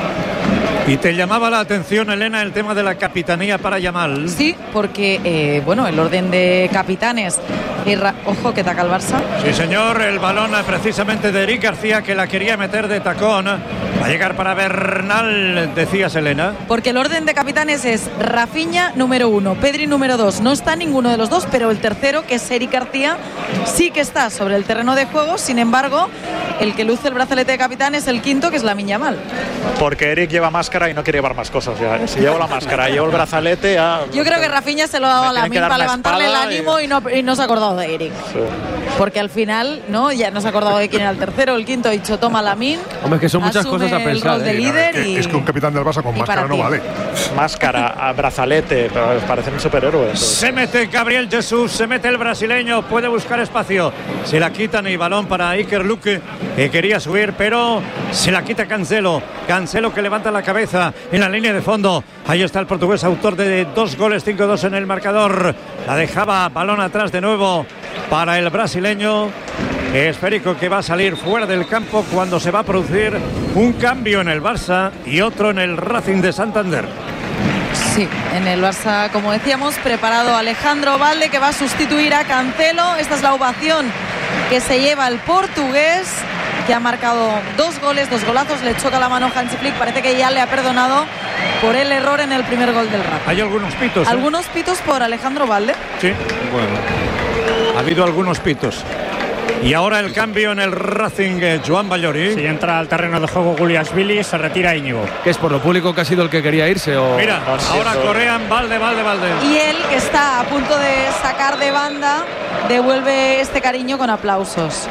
Y te llamaba la atención, Elena, el tema de la capitanía para Yamal. Sí, porque, eh, bueno, el orden de capitanes. y ra- Ojo, que taca el Barça. Sí, señor, el balón eh, precisamente de Eric García, que la quería meter de tacón. Va a llegar para Bernal, decías, Elena. Porque el orden de capitanes es Rafinha número uno, Pedri número dos. No está ninguno de los dos, pero el tercero, que es Eric García, sí que está sobre el terreno de juego. Sin embargo, el que luce el brazalete de capitán es el quinto, que es Lamine Yamal. Porque Eric lleva máscara y no quiere llevar más cosas. Ya. Si llevo la máscara y llevo el brazalete, ya. Yo creo que Rafinha se lo ha dado a Me tienen que Lamine dar para la levantarle el espada y- ánimo y no, y no se ha acordado de Eric. Sí. Porque al final, ¿no? Ya no se ha acordado de quién era el tercero, el quinto. Ha dicho, toma Lamine. Hombre, es que son muchas asume cosas a el pensar. rol de ¿eh? líder Es que, y... es que un capitán del Barça con y máscara para no ti. vale. máscara, brazalete, pero parecen superhéroes. Se mete Gabriel Jesús, se mete el brasileño, puede buscar espacio. Se la quitan y balón para Iker Luque, que quería subir, pero se la quita Cancelo. Cancelo que levanta la cabeza en la línea de fondo. Ahí está el portugués, autor de dos goles, cinco dos en el marcador. La dejaba, balón atrás de nuevo para el brasileño. Esférico que va a salir fuera del campo cuando se va a producir un cambio en el Barça y otro en el Racing de Santander. Sí, en el Barça, como decíamos, preparado Alejandro Balde, que va a sustituir a Cancelo. Esta es la ovación que se lleva el portugués, que ha marcado dos goles, dos golazos. Le choca la mano Hansi Flick, parece que ya le ha perdonado por el error en el primer gol del Racing. Hay algunos pitos, ¿eh? Algunos pitos por Alejandro Balde. Sí, bueno, ha habido algunos pitos. Y ahora el cambio en el Racing, eh, Joan Ballori. Si entra al terreno de juego Guliashvili, se retira Íñigo. ¿Qué es por lo público que ha sido el que quería irse? O... Mira, ahora corean Balde, Balde, Balde. Y él, que está a punto de sacar de banda, devuelve este cariño con aplausos.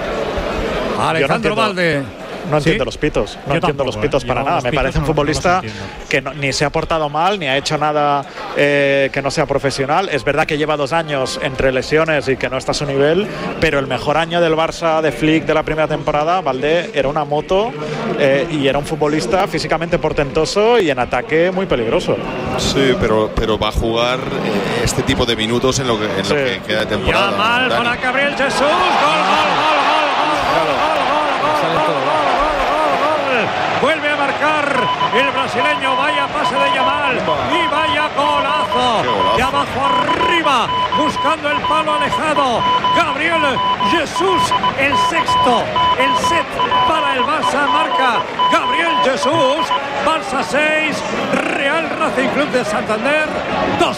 Alejandro Balde. No entiendo ¿Sí? los pitos, no Yo entiendo tampoco, los pitos ¿eh? para Yo nada. los Me pitos parece un no- futbolista no los entiendo. que no, ni se ha portado mal, ni ha hecho nada eh, que no sea profesional. Es verdad que lleva dos años entre lesiones y que no está a su nivel, pero el mejor año del Barça de Flick de la primera temporada, Valdé, era una moto eh, y era un futbolista físicamente portentoso y en ataque muy peligroso. Sí, pero, pero va a jugar eh, este tipo de minutos en lo que, en Sí. lo que queda de Ya temporada. mal Dani. para Gabriel Jesús. Gol, gol, gol, gol, gol, gol, gol, gol, gol, gol. Vuelve a marcar el brasileño. Vaya pase de Yamal y vaya golazo. Qué golazo. De abajo arriba, buscando el palo alejado. Gabriel Jesús, el sexto, el set para el Barça. Marca Gabriel Jesús. Barça seis, Real Racing Club de Santander dos.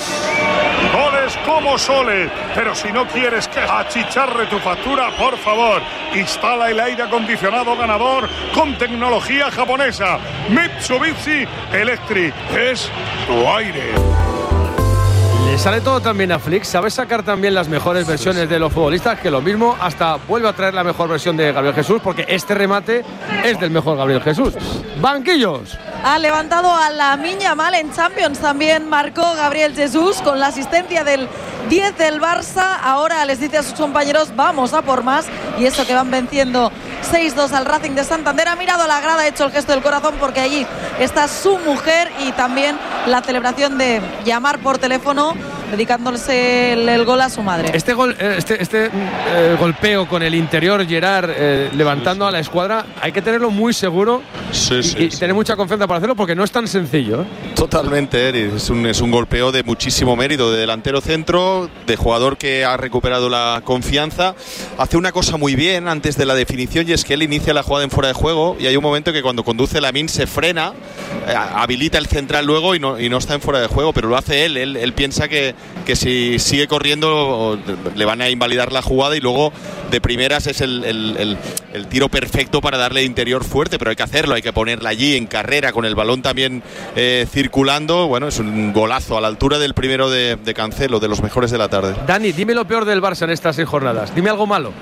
Goles como soles, pero si no quieres que achicharre tu factura, por favor, instala el aire acondicionado ganador con tecnología japonesa. Mitsubishi Electric es tu aire. Le sale todo también a Flick, sabe sacar también las mejores versiones de los futbolistas, que lo mismo hasta vuelve a traer la mejor versión de Gabriel Jesús, porque este remate es del mejor Gabriel Jesús. Banquillos. Ha levantado a Lamine Yamal en Champions. También marcó Gabriel Jesús con la asistencia del diez del Barça. Ahora les dice a sus compañeros, vamos a por más. Y eso que van venciendo seis dos al Racing de Santander. Ha mirado a la grada, ha hecho el gesto del corazón, porque allí está su mujer, y también la celebración de llamar por teléfono, dedicándose el, el gol a su madre. Este gol, eh, este, este eh, golpeo con el interior, Gerard, eh, levantando a la escuadra, hay que tenerlo muy seguro Sí, y, sí, y sí. tener mucha confianza para hacerlo, porque no es tan sencillo, ¿eh? Totalmente, Eri. Es un, es un golpeo de muchísimo mérito, de delantero centro, de jugador que ha recuperado la confianza. Hace una cosa muy bien antes de la definición, y es que él inicia la jugada en fuera de juego, y hay un momento que cuando conduce Lamine se frena, eh, habilita el central luego y no, y no está en fuera de juego, pero lo hace él. Él, él piensa que, que si sigue corriendo le van a invalidar la jugada, y luego de primeras es el, el, el, el tiro perfecto para darle interior fuerte, pero hay que hacerlo, hay que ponerla allí en carrera con el balón también eh, circulando. Bueno, es un golazo a la altura del primero de, de Cancelo, de los mejores de la tarde. Dani, dime lo peor del Barça en estas seis jornadas. Dime algo malo.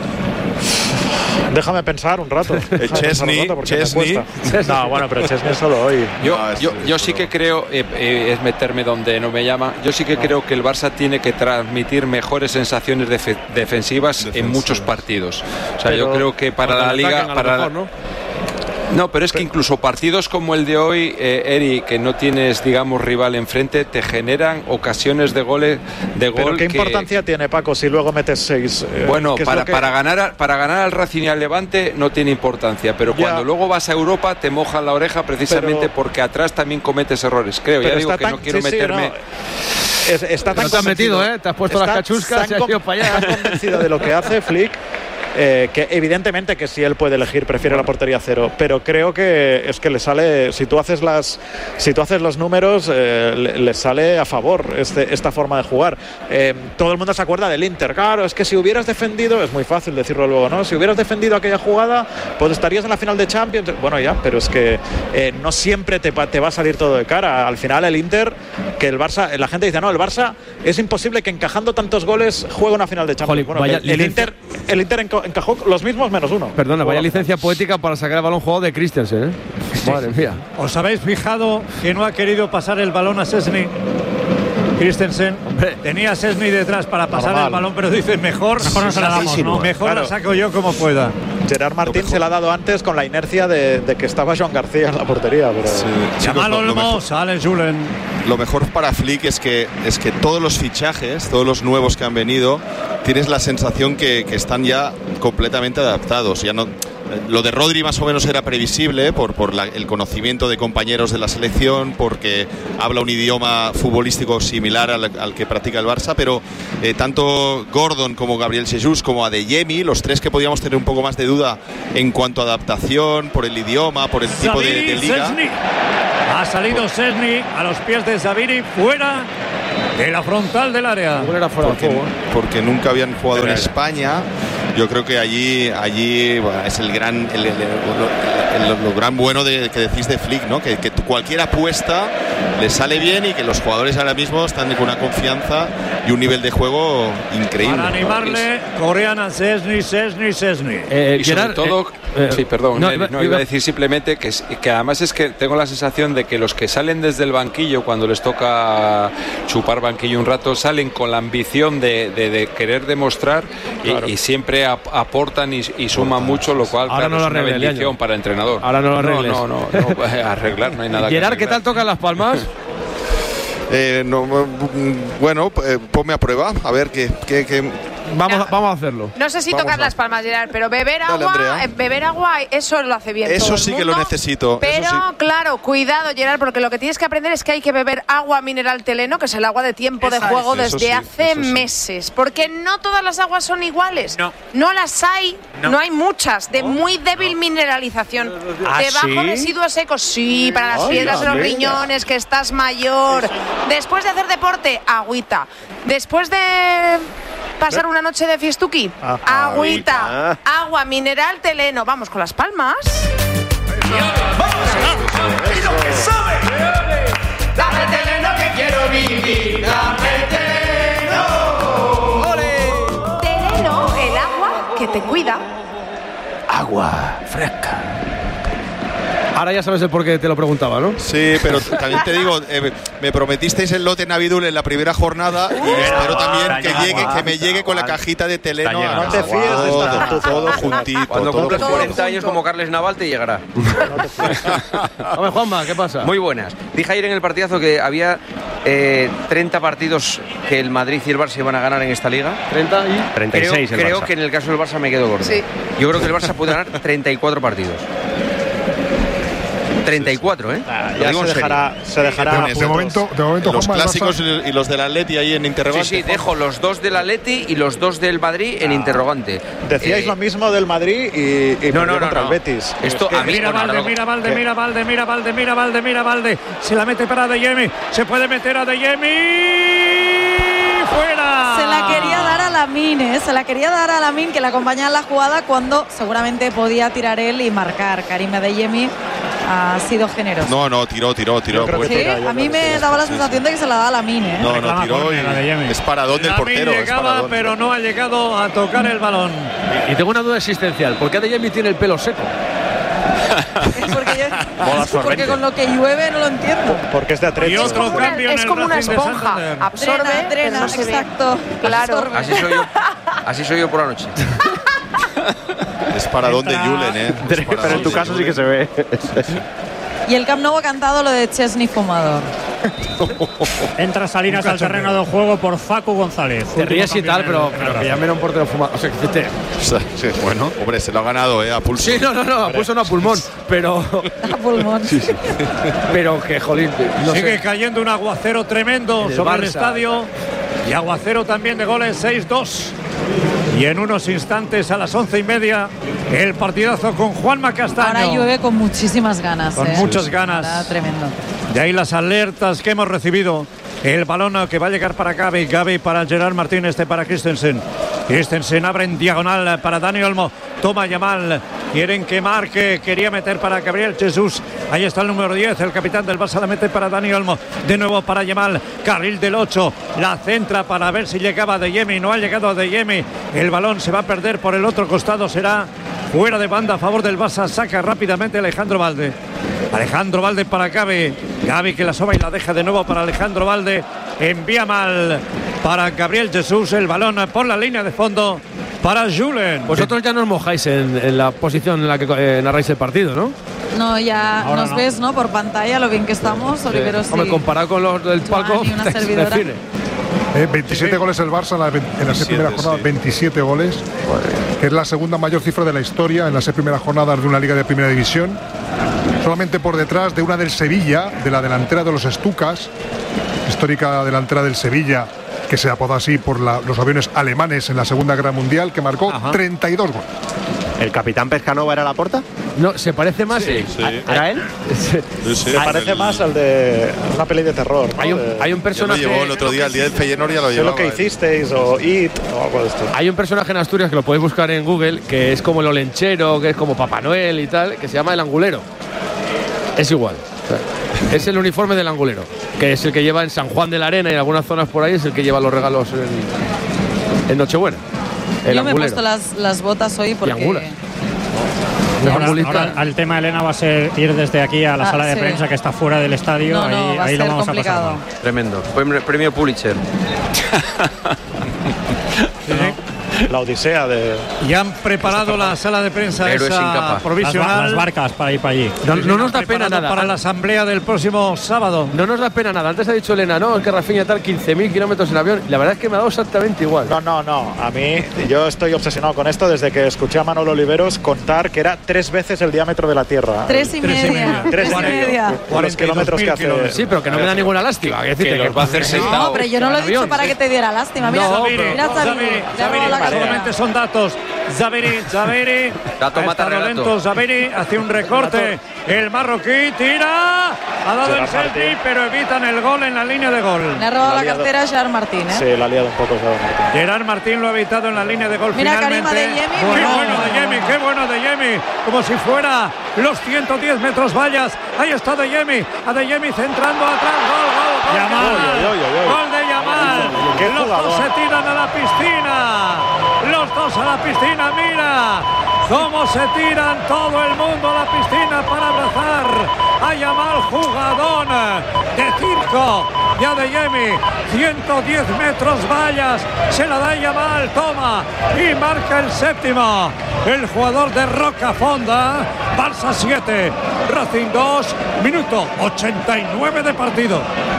Déjame pensar un rato. Déjame pensar Chesney, un rato porque me Chesney. cuesta. No, bueno, pero Chesney solo hoy. Yo, No, es- yo, yo sí que creo, eh, eh, es meterme donde no me llama, yo sí que creo que el Barça tiene que transmitir mejores sensaciones defe- defensivas en Defensivas. muchos partidos. O sea, yo Pero creo que para Cuando la le liga... ataquen, a lo para mejor, la- ¿no? No, pero es que incluso partidos como el de hoy, eh, Eri, que no tienes, digamos, rival enfrente, te generan ocasiones de goles de Pero gol ¿qué que- importancia tiene, Paco, si luego metes seis? Eh, Bueno, ¿qué es para, lo que- para, ganar, a- para ganar al Racing y al Levante no tiene importancia, pero Ya. cuando luego vas a Europa te mojan la oreja precisamente Pero- porque atrás también cometes errores. Creo, Pero ya digo está que tan- no quiero sí, sí, meterme... no. Es- está tan No te has metido, convencido- ¿eh? Te has puesto está las cachuscas y tan has ido con- para allá. tan convencido de lo que hace Flick, eh, que evidentemente que si él puede elegir prefiere la portería cero, pero creo que es que le sale, si tú haces las si tú haces los números, eh, le, le sale a favor este, esta forma de jugar. Eh, todo el mundo se acuerda del Inter. Claro, es que si hubieras defendido, es muy fácil decirlo luego, ¿no? Si hubieras defendido aquella jugada, pues estarías en la final de Champions. Bueno, ya, pero es que eh, no siempre te, va- te va a salir todo de cara. Al final el Inter que el Barça, la gente dice, no, el Barça es imposible que encajando tantos goles juegue una final de Champions. Jolín, bueno, el, el Inter, el Inter encajó los mismos menos uno. Perdona, vaya licencia poética para sacar el balón jugado de Christensen, ¿eh? Sí. Madre mía. ¿Os habéis fijado que no ha querido pasar el balón a Szczęsny? Christensen tenía a Szczęsny detrás para pasar Normal. el balón, pero dice mejor, mejor no se la damos, ¿no? Mejor claro. la saco yo como pueda. Gerard Martín se la ha dado antes con la inercia de, de que estaba Joan García en la portería. Pero... Sí, Jamal Olmo, sale Julen. Lo mejor para Flick es que, es que todos los fichajes, todos los nuevos que han venido, tienes la sensación que, que están ya completamente adaptados. Ya no, lo de Rodri más o menos era previsible por, por la, el conocimiento de compañeros de la selección, porque habla un idioma futbolístico similar al, al que practica el Barça, pero eh, tanto Gordon como Gabriel Jesús como Adeyemi, los tres que podíamos tener un poco más de duda en cuanto a adaptación, por el idioma, por el tipo de, de liga. Szczęsny. Ha salido Szczęsny a los pies de Zaviri, fuera de la frontal del área. Porque, porque nunca habían jugado en España. Yo creo que allí allí bueno, es el gran el, el, el, el, lo gran bueno de, que decís de Flick, ¿no? Que, que cualquier apuesta le sale bien y que los jugadores ahora mismo están con una confianza y un nivel de juego increíble. Para animarle, corrían a Szczęsny, Szczęsny, Szczęsny. Eh, y sobre todo, eh, sí, perdón, no, no, no iba a decir simplemente que, que además es que tengo la sensación de que los que salen desde el banquillo cuando les toca chupar banquillo un rato salen con la ambición de, de, de querer demostrar claro. y, y siempre aportan y, y suman mucho, lo cual ahora claro, no es una bendición para el entrenador. Ahora no lo arregles. No, no, no, no arreglar, no hay nada Gerard, que ¿qué tal tocan las palmas? Eh, no, bueno, eh, ponme a prueba, a ver qué... qué, qué... Vamos, a, vamos a hacerlo. No sé si vamos tocar a... las palmas, Gerard, pero beber Dale, agua, eh, beber agua, eso lo hace bien. Eso todo sí el que mundo, lo necesito. Pero eso sí. claro, cuidado, Gerard, porque lo que tienes que aprender es que hay que beber agua mineral Teleno, que es el agua de tiempo Esa de juego es. desde sí, hace sí. meses. Porque no todas las aguas son iguales. No, no las hay, no, no hay muchas, de no, muy débil no. mineralización. ¿Ah, de bajo ¿sí? residuos secos, sí, para las Ay, piedras de los mía. riñones, que estás mayor. Después de hacer deporte, agüita. Después de pasar una noche de fiestuki, Ajá, agüita, agüita, agua mineral Teleno. Vamos con las palmas. ¡Y lo que sabe! ¡Dame Teleno que quiero vivir! ¡Dame Teleno! ¡Ole! Teleno, el agua que te cuida. Agua fresca. Ahora ya sabes el por qué te lo preguntaba, ¿no? Sí, pero también te digo, eh, me prometisteis el lote Navidul en la primera jornada y uh, espero también que llegue, que me llegue con la cajita de Teleno. No te fíes de esta todo, todo juntito. Cuando cumples cuarenta años como Carles Naval te llegará. Hombre, Juanma, ¿qué pasa? Muy buenas. Dije ayer en el partidazo que había eh, treinta partidos que el Madrid y el Barça iban a ganar en esta liga. ¿treinta y? treinta y seis creo, el Barça. Creo que en el caso del Barça me quedo gordo. Sí. Yo creo que el Barça puede ganar treinta y cuatro partidos. treinta y cuatro, ¿eh? Ah, ya se dejará, se dejará. De, de momento, de momento los Juanma, clásicos Barça... y los del Atleti ahí en interrogante. Sí, sí, dejo los dos del Atleti y los dos del Madrid en ah. interrogante. Decíais eh... lo mismo del Madrid y, y no, no, no, contra no. el Betis. Esto es a mí mira Valde, algo... mira Valde, mira Valde, mira Valde, mira Valde, mira Valde. Se la mete para Adeyemi. Se puede meter a Adeyemi. ¡Fuera! Se la quería dar a Lamín, ¿eh? Se la quería dar a Lamín, que la acompañaba en la jugada cuando seguramente podía tirar él y marcar. Karim Adeyemi ha sido generoso. No, no, tiró, tiró, tiró. Pues sí, tira, a mí me daba la sensación de que se la da a Lamín, ¿eh? No, no, tiró y es paradón del portero. Llegaba, pero no ha llegado a tocar el balón. Y tengo una duda existencial. ¿Por qué Adeyemi tiene el pelo seco? porque, yo, porque con lo que llueve no lo entiendo. Porque es de Atleti. Y otro es cambio es como una esponja. Absorbe, drena, drena, no exacto. Claro. Absorbe. Así soy yo. Así soy yo por la noche. Es paradón de Julen, ¿eh? Pero en tu caso sí que se ve. Y el Camp Nou ha cantado lo de Szczęsny fumador. Entra Salinas al terreno de juego por Facu González. Te ríes y tal, pero, pero que llamen a un portero fumador. O sea, que te... sí, bueno, hombre, se lo ha ganado, ¿eh? A pulso. Sí, no, no, no, a pulso no, a pulmón. Pero. A pulmón. Sí, sí. Pero que, jolín. No Sigue sé. cayendo un aguacero tremendo el sobre Barça. El estadio. Y aguacero también de goles, seis dos. Y en unos instantes, a las once y media, el partidazo con Juanma Castaño. Ahora llueve con muchísimas ganas. Con ¿eh? muchas ganas. Ahora, tremendo. De ahí las alertas que hemos recibido. El balón que va a llegar para Gavi. Gavi para Gerard Martín, este para Christensen. Christensen abre en diagonal para Dani Olmo. Toma Yamal. quieren que marque, quería meter para Gabriel Jesús, ahí está el número diez, el capitán del Barça la mete para Dani Olmo, de nuevo para Yamal, carril del ocho, la centra para ver si llegaba Adeyemi, no ha llegado Adeyemi, el balón se va a perder por el otro costado, será fuera de banda a favor del Barça, saca rápidamente Alejandro Valde. Alejandro Valde para Gavi, Gavi que la soba y la deja de nuevo para Alejandro Valde, envía mal para Gabriel Jesús, el balón por la línea de fondo para Julen. Vosotros ya no os mojáis en, en la posición en la que eh, narráis el partido, ¿no? No, ya Ahora nos no. ves, ¿no? Por pantalla, lo bien que estamos, Oliveros. Hombre, comparado con los del palco, y una se servidora. define. Eh, veintisiete goles el Barça en, la, en las seis primeras jornadas, sí. veintisiete goles, que es la segunda mayor cifra de la historia en las seis primeras jornadas de una liga de primera división, solamente por detrás de una del Sevilla, de la delantera de los Stukas, histórica delantera del Sevilla, que se apodó así por la, los aviones alemanes en la Segunda Guerra Mundial, que marcó Ajá. treinta y dos goles. ¿El capitán Pescanova era Laporta? No, se parece más. Sí, sí. ¿Era él? Sí, sí. Se parece el... más al de una peli de terror, ¿no? Hay un, hay un personaje. Ya lo llevó el otro día, el día del Feyenoord ya lo llevaba. Sé lo que hicisteis o It o algo de esto. Hay un personaje en Asturias que lo podéis buscar en Google, que es como el olenchero, que es como Papá Noel y tal, que se llama el angulero. Es igual. O sea, es el uniforme del angulero, que es el que lleva en San Juan de la Arena y en algunas zonas por ahí, es el que lleva los regalos en, en Nochebuena. El Yo angulero. me he puesto las, las botas hoy porque... Ahora, ahora el tema, Elena, va a ser ir desde aquí a la ah, sala de sí. prensa que está fuera del estadio. No, no, ahí va a ahí ser lo vamos complicado. a pasar. Tremendo. Premio Pulitzer. La odisea de... Ya han preparado la sala de prensa esa provisional. Las, las barcas para ir para allí. No, no nos da pena nada. Para la asamblea del próximo sábado. No nos da pena nada. Antes ha dicho Elena, no, es que Rafinha tal quince mil kilómetros en avión. La verdad es que me ha dado exactamente igual. No, no, no. A mí, yo estoy obsesionado con esto desde que escuché a Manolo Oliveros contar que era tres veces el diámetro de la Tierra. Tres y media. Tres y media. Los kilómetros que hace. Sí, pero que no me da ninguna lástima. Que, que los va a hacer sentado. No, pero yo no lo he dicho para que te diera lástima. Mira, No, mira, solamente son datos. Zaviri, Zaviri. Dato mata lento, Zaviri hace un recorte. El marroquí tira. Ha dado el selfie, pero evitan el gol en la línea de gol. Le ha robado la cartera a Gerard Martín, ¿eh? Sí, la ha liado un poco Gerard Martín. Gerard Martín lo ha evitado en la línea de gol. Mira, finalmente. Karim Adeyemi. Qué Bueno. bueno de Yemi, qué bueno de Yemi. Como si fuera los ciento diez metros vallas. Ahí está Adeyemi. Adeyemi centrando atrás. Gol, gol, gol. Yamal. Oy, oy, oy, oy. Gol de Yamal. Qué Los jugador. dos se tiran a la piscina. Los dos a la piscina, mira cómo se tiran todo el mundo a la piscina para abrazar a Yamal, jugadón de circo de Adeyemi. ciento diez metros vallas, se la da Yamal, toma y marca el séptimo. El jugador de Rocafonda. Barça siete, Racing dos, minuto ochenta y nueve de partido.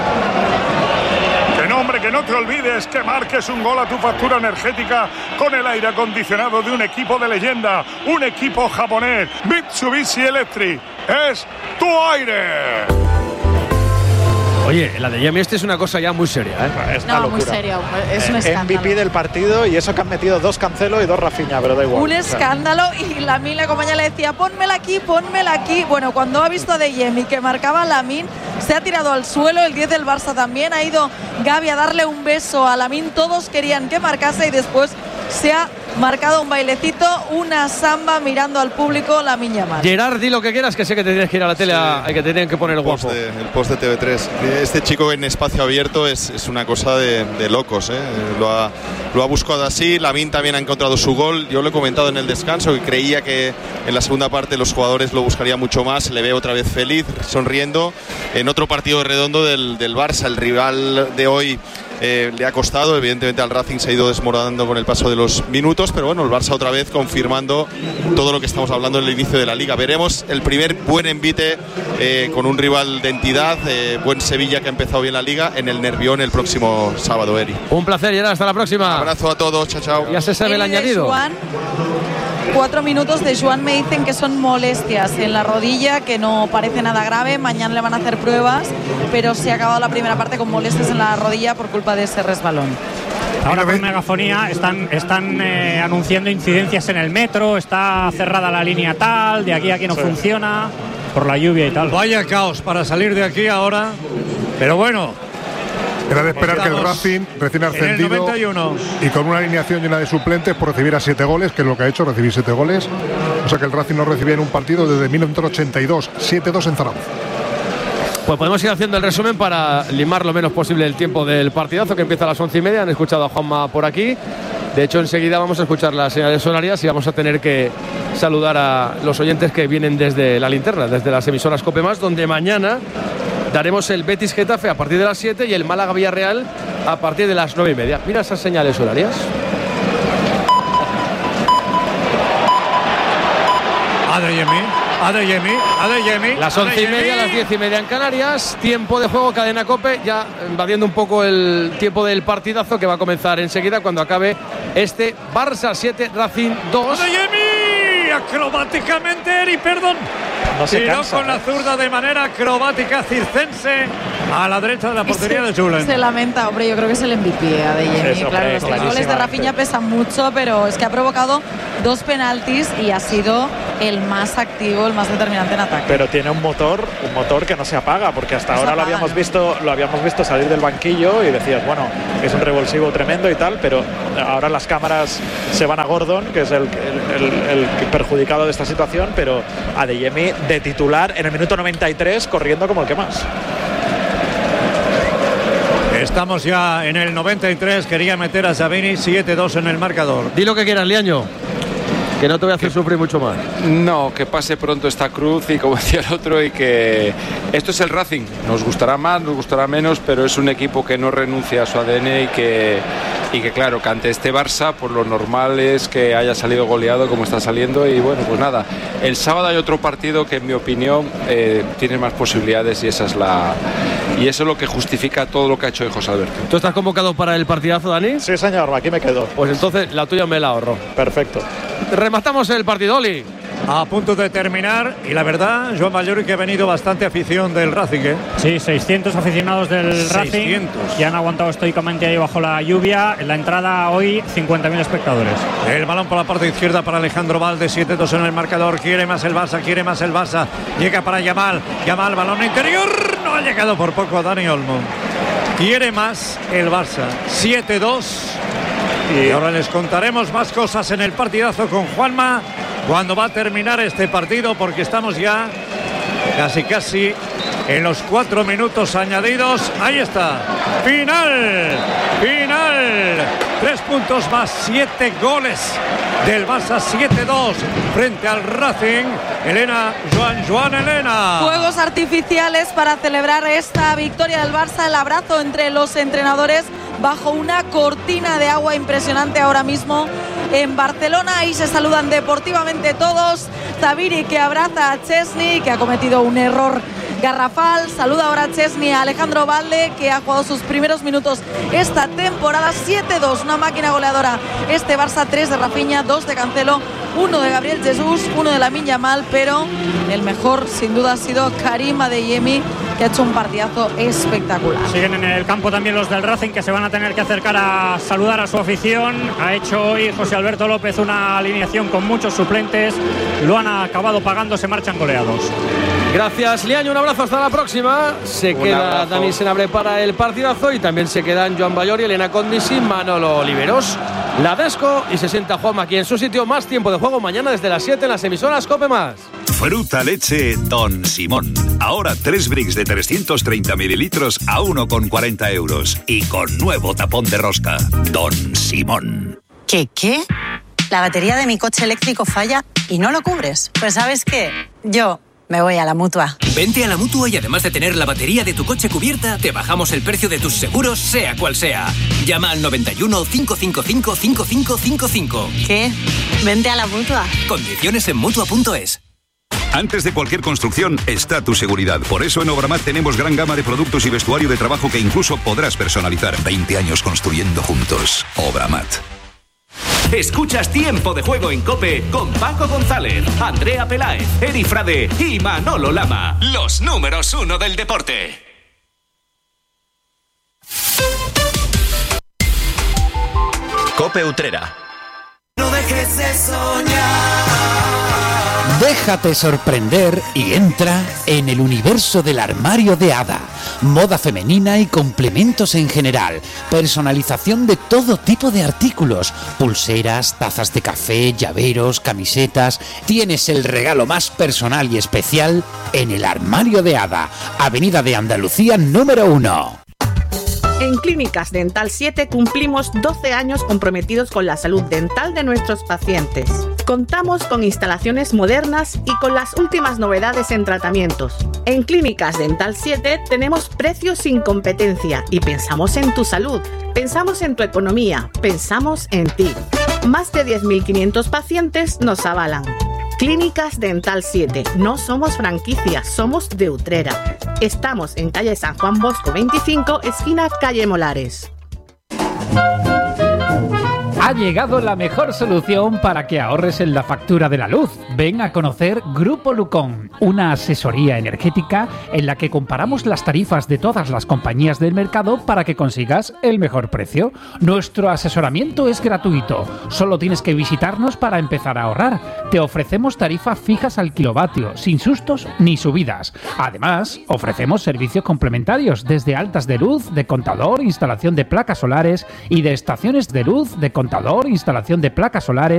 Que no, hombre, que no te olvides que marques un gol a tu factura energética con el aire acondicionado de un equipo de leyenda, un equipo japonés, Mitsubishi Electric. Es tu aire. Oye, la de Yemi este es una cosa ya muy seria, ¿eh? Esta No, locura. muy serio. Es un Eh, escándalo. M V P del partido y eso que han metido dos Cancelo y dos Rafinha, pero da igual. Un O sea, escándalo y Lamine, la compañera, le decía, pónmela aquí, pónmela aquí. Bueno, cuando ha visto a Adeyemi que marcaba Lamine, se ha tirado al suelo, el diez del Barça también, ha ido Gavi a darle un beso a Lamine, todos querían que marcase y después se ha marcado un bailecito, una samba mirando al público, Lamine Yamal. Gerard, di lo que quieras, que sé que te tienes que ir a la tele, sí, a, que te tienen que poner el guapo. Post de, el post de T V tres. Este chico en espacio abierto es, es una cosa de, de locos, ¿eh? Lo ha, lo ha buscado así. Lamine también ha encontrado su gol. Yo lo he comentado en el descanso, que creía que en la segunda parte los jugadores lo buscarían mucho más. Se le ve otra vez feliz, sonriendo. En otro partido redondo del, del Barça, el rival de hoy eh, le ha costado. Evidentemente al Racing se ha ido desmoronando con el paso de los minutos, pero bueno, el Barça otra vez confirmando todo lo que estamos hablando en el inicio de la Liga. Veremos el primer buen envite eh, con un rival de entidad, eh, buen Sevilla que ha empezado bien la Liga, en el Nervión el próximo sábado, Eri. Un placer, Gerard, hasta la próxima. Un abrazo a todos, chao, chao. Ya se sabe el añadido. Juan, cuatro minutos de Joan, me dicen que son molestias en la rodilla, que no parece nada grave, mañana le van a hacer pruebas, pero se ha acabado la primera parte con molestias en la rodilla por culpa de ese resbalón. Ahora con megafonía están, están eh, anunciando incidencias en el metro, está cerrada la línea tal, de aquí a aquí no sí. funciona, por la lluvia y tal. Vaya caos para salir de aquí ahora, pero bueno, Era de esperar que el Racing, recién ascendido noventa y uno. y con una alineación llena de suplentes, por recibiera siete goles, que es lo que ha hecho, recibir siete goles. O sea que el Racing no recibía en un partido desde mil novecientos ochenta y dos, siete dos en Zaragoza. Pues podemos ir haciendo el resumen para limar lo menos posible el tiempo del partidazo, que empieza a las once y media. Han escuchado a Juanma por aquí. De hecho, enseguida vamos a escuchar las señales horarias y vamos a tener que saludar a los oyentes que vienen desde la linterna, desde las emisoras COPE Más, donde mañana daremos el Betis Getafe a partir de las siete y el Málaga Villarreal a partir de las nueve y media. Mira esas señales horarias. Adeyemi, Adeyemi, Adeyemi. Las once y media, las diez y media en Canarias. Tiempo de juego, cadena COPE, ya invadiendo un poco el tiempo del partidazo que va a comenzar enseguida cuando acabe este Barça siete, Racing dos. Adeyemi, acrobáticamente, Eri, perdón. No se Tiró cansa, con la zurda de manera acrobática circense a la derecha de la portería se, de Julen. Se lamenta, hombre, yo creo que es el M V P de Yemi. Eso, Claro, hombre, los tres goles de Rafinha pesan mucho, pero es que ha provocado dos penaltis y ha sido el más activo, el más determinante en ataque. Pero tiene un motor, un motor que no se apaga, porque hasta No se ahora apaga, lo habíamos ¿no? visto, lo habíamos visto salir del banquillo y decías, bueno, es un revulsivo tremendo y tal, pero ahora las cámaras se van a Gordon, que es el, el, el, el perjudicado de esta situación, pero Adeyemi de titular en el minuto noventa y tres corriendo como el que más. Estamos ya en el noventa y tres, quería meter a Sabini, siete dos en el marcador. Di lo que quieras, Liaño, que no te voy a hacer sufrir mucho más. No, que pase pronto esta cruz y como decía el otro, y que esto es el Racing. Nos gustará más, nos gustará menos, pero es un equipo que no renuncia a su A D N y que, y que claro, que ante este Barça, por lo normal es que haya salido goleado como está saliendo. Y bueno, pues nada, el sábado hay otro partido que en mi opinión eh, tiene más posibilidades y esa es la y eso es lo que justifica todo lo que ha hecho José Alberto. ¿Tú estás convocado para el partidazo, Dani? Sí, señor, aquí me quedo. Pues entonces la tuya me la ahorro. Perfecto. Rematamos el partido, Oli. A punto de terminar, y la verdad, Joan Mallori, que ha venido bastante afición del Racing, ¿eh? Sí, seiscientos aficionados del seiscientos. Racing que han aguantado estoicamente ahí bajo la lluvia. En la entrada hoy, cincuenta mil espectadores. El balón por la parte izquierda para Alejandro Valde, siete dos en el marcador. Quiere más el Barça, quiere más el Barça. Llega para Yamal, Yamal, balón interior. No ha llegado por poco a Dani Olmo. Quiere más el Barça, siete dos. Y ahora les contaremos más cosas en el partidazo con Juanma cuando va a terminar este partido, porque estamos ya casi casi en los cuatro minutos añadidos. Ahí está, final, final, tres puntos más, siete goles del Barça, siete dos frente al Racing. Elena, Joan, Joan, Elena. Fuegos artificiales para celebrar esta victoria del Barça, el abrazo entre los entrenadores bajo una cortina de agua impresionante ahora mismo en Barcelona. Ahí se saludan deportivamente todos. Zabiri, que abraza a Chesney, que ha cometido un error garrafal. Saluda ahora a Chesney a Alejandro Valde, que ha jugado sus primeros minutos esta temporada. Siete dos, una máquina goleadora este Barça. Tres de Rafinha, dos de Cancelo, uno de Gabriel Jesús, uno de Lamine Yamal, pero el mejor sin duda ha sido Karim Adeyemi, que ha hecho un partidazo espectacular. Siguen en el campo también los del Racing, que se van a tener que acercar a saludar a su afición. Ha hecho hoy José Alberto López una alineación con muchos suplentes. Lo han acabado pagando, se marchan goleados. Gracias, Liaño, un abrazo, hasta la próxima. Se Un queda abrazo. Dani Senabre para el partidazo y también se quedan Joan Ballori, Elena Condisi, Manolo Oliveros, Ladesco y se sienta Juanma aquí en su sitio. Más tiempo de juego mañana desde las siete en las emisoras COPE Más. Fruta leche Don Simón. Ahora tres bricks de trescientos treinta mililitros a uno con cuarenta euros. Y con nuevo tapón de rosca. Don Simón. ¿Qué qué? La batería de mi coche eléctrico falla y no lo cubres. Pues ¿sabes qué? Yo me voy a la Mutua. Vente a la Mutua y además de tener la batería de tu coche cubierta, te bajamos el precio de tus seguros, sea cual sea. Llama al noventa y uno, cinco cinco cinco, cinco cinco cinco cinco. ¿Qué? Vente a la Mutua. Condiciones en Mutua punto es. Antes de cualquier construcción está tu seguridad. Por eso en Obramat tenemos gran gama de productos y vestuario de trabajo que incluso podrás personalizar. veinte años construyendo juntos. Obramat. Escuchas Tiempo de Juego en COPE con Paco González, Andrea Peláez, Eri Frade y Manolo Lama. Los números uno del deporte. COPE Utrera. No dejes de soñar. Déjate sorprender y entra en el universo del armario de Ada. Moda femenina y complementos en general. Personalización de todo tipo de artículos. Pulseras, tazas de café, llaveros, camisetas. Tienes el regalo más personal y especial en el armario de Ada. Avenida de Andalucía número uno. En Clínicas Dental siete cumplimos doce años comprometidos con la salud dental de nuestros pacientes. Contamos con instalaciones modernas y con las últimas novedades en tratamientos. En Clínicas Dental siete tenemos precios sin competencia y pensamos en tu salud, pensamos en tu economía, pensamos en ti. Más de diez mil quinientos pacientes nos avalan. Clínicas Dental siete. No somos franquicia, somos de Utrera. Estamos en calle San Juan Bosco veinticinco, esquina calle Molares. Ha llegado la mejor solución para que ahorres en la factura de la luz. Ven a conocer Grupo Lucón, una asesoría energética en la que comparamos las tarifas de todas las compañías del mercado para que consigas el mejor precio. Nuestro asesoramiento es gratuito, solo tienes que visitarnos para empezar a ahorrar. Te ofrecemos tarifas fijas al kilovatio, sin sustos ni subidas. Además, ofrecemos servicios complementarios desde altas de luz, de contador, instalación de placas solares y de estaciones de luz, de contador, instalación de placas solares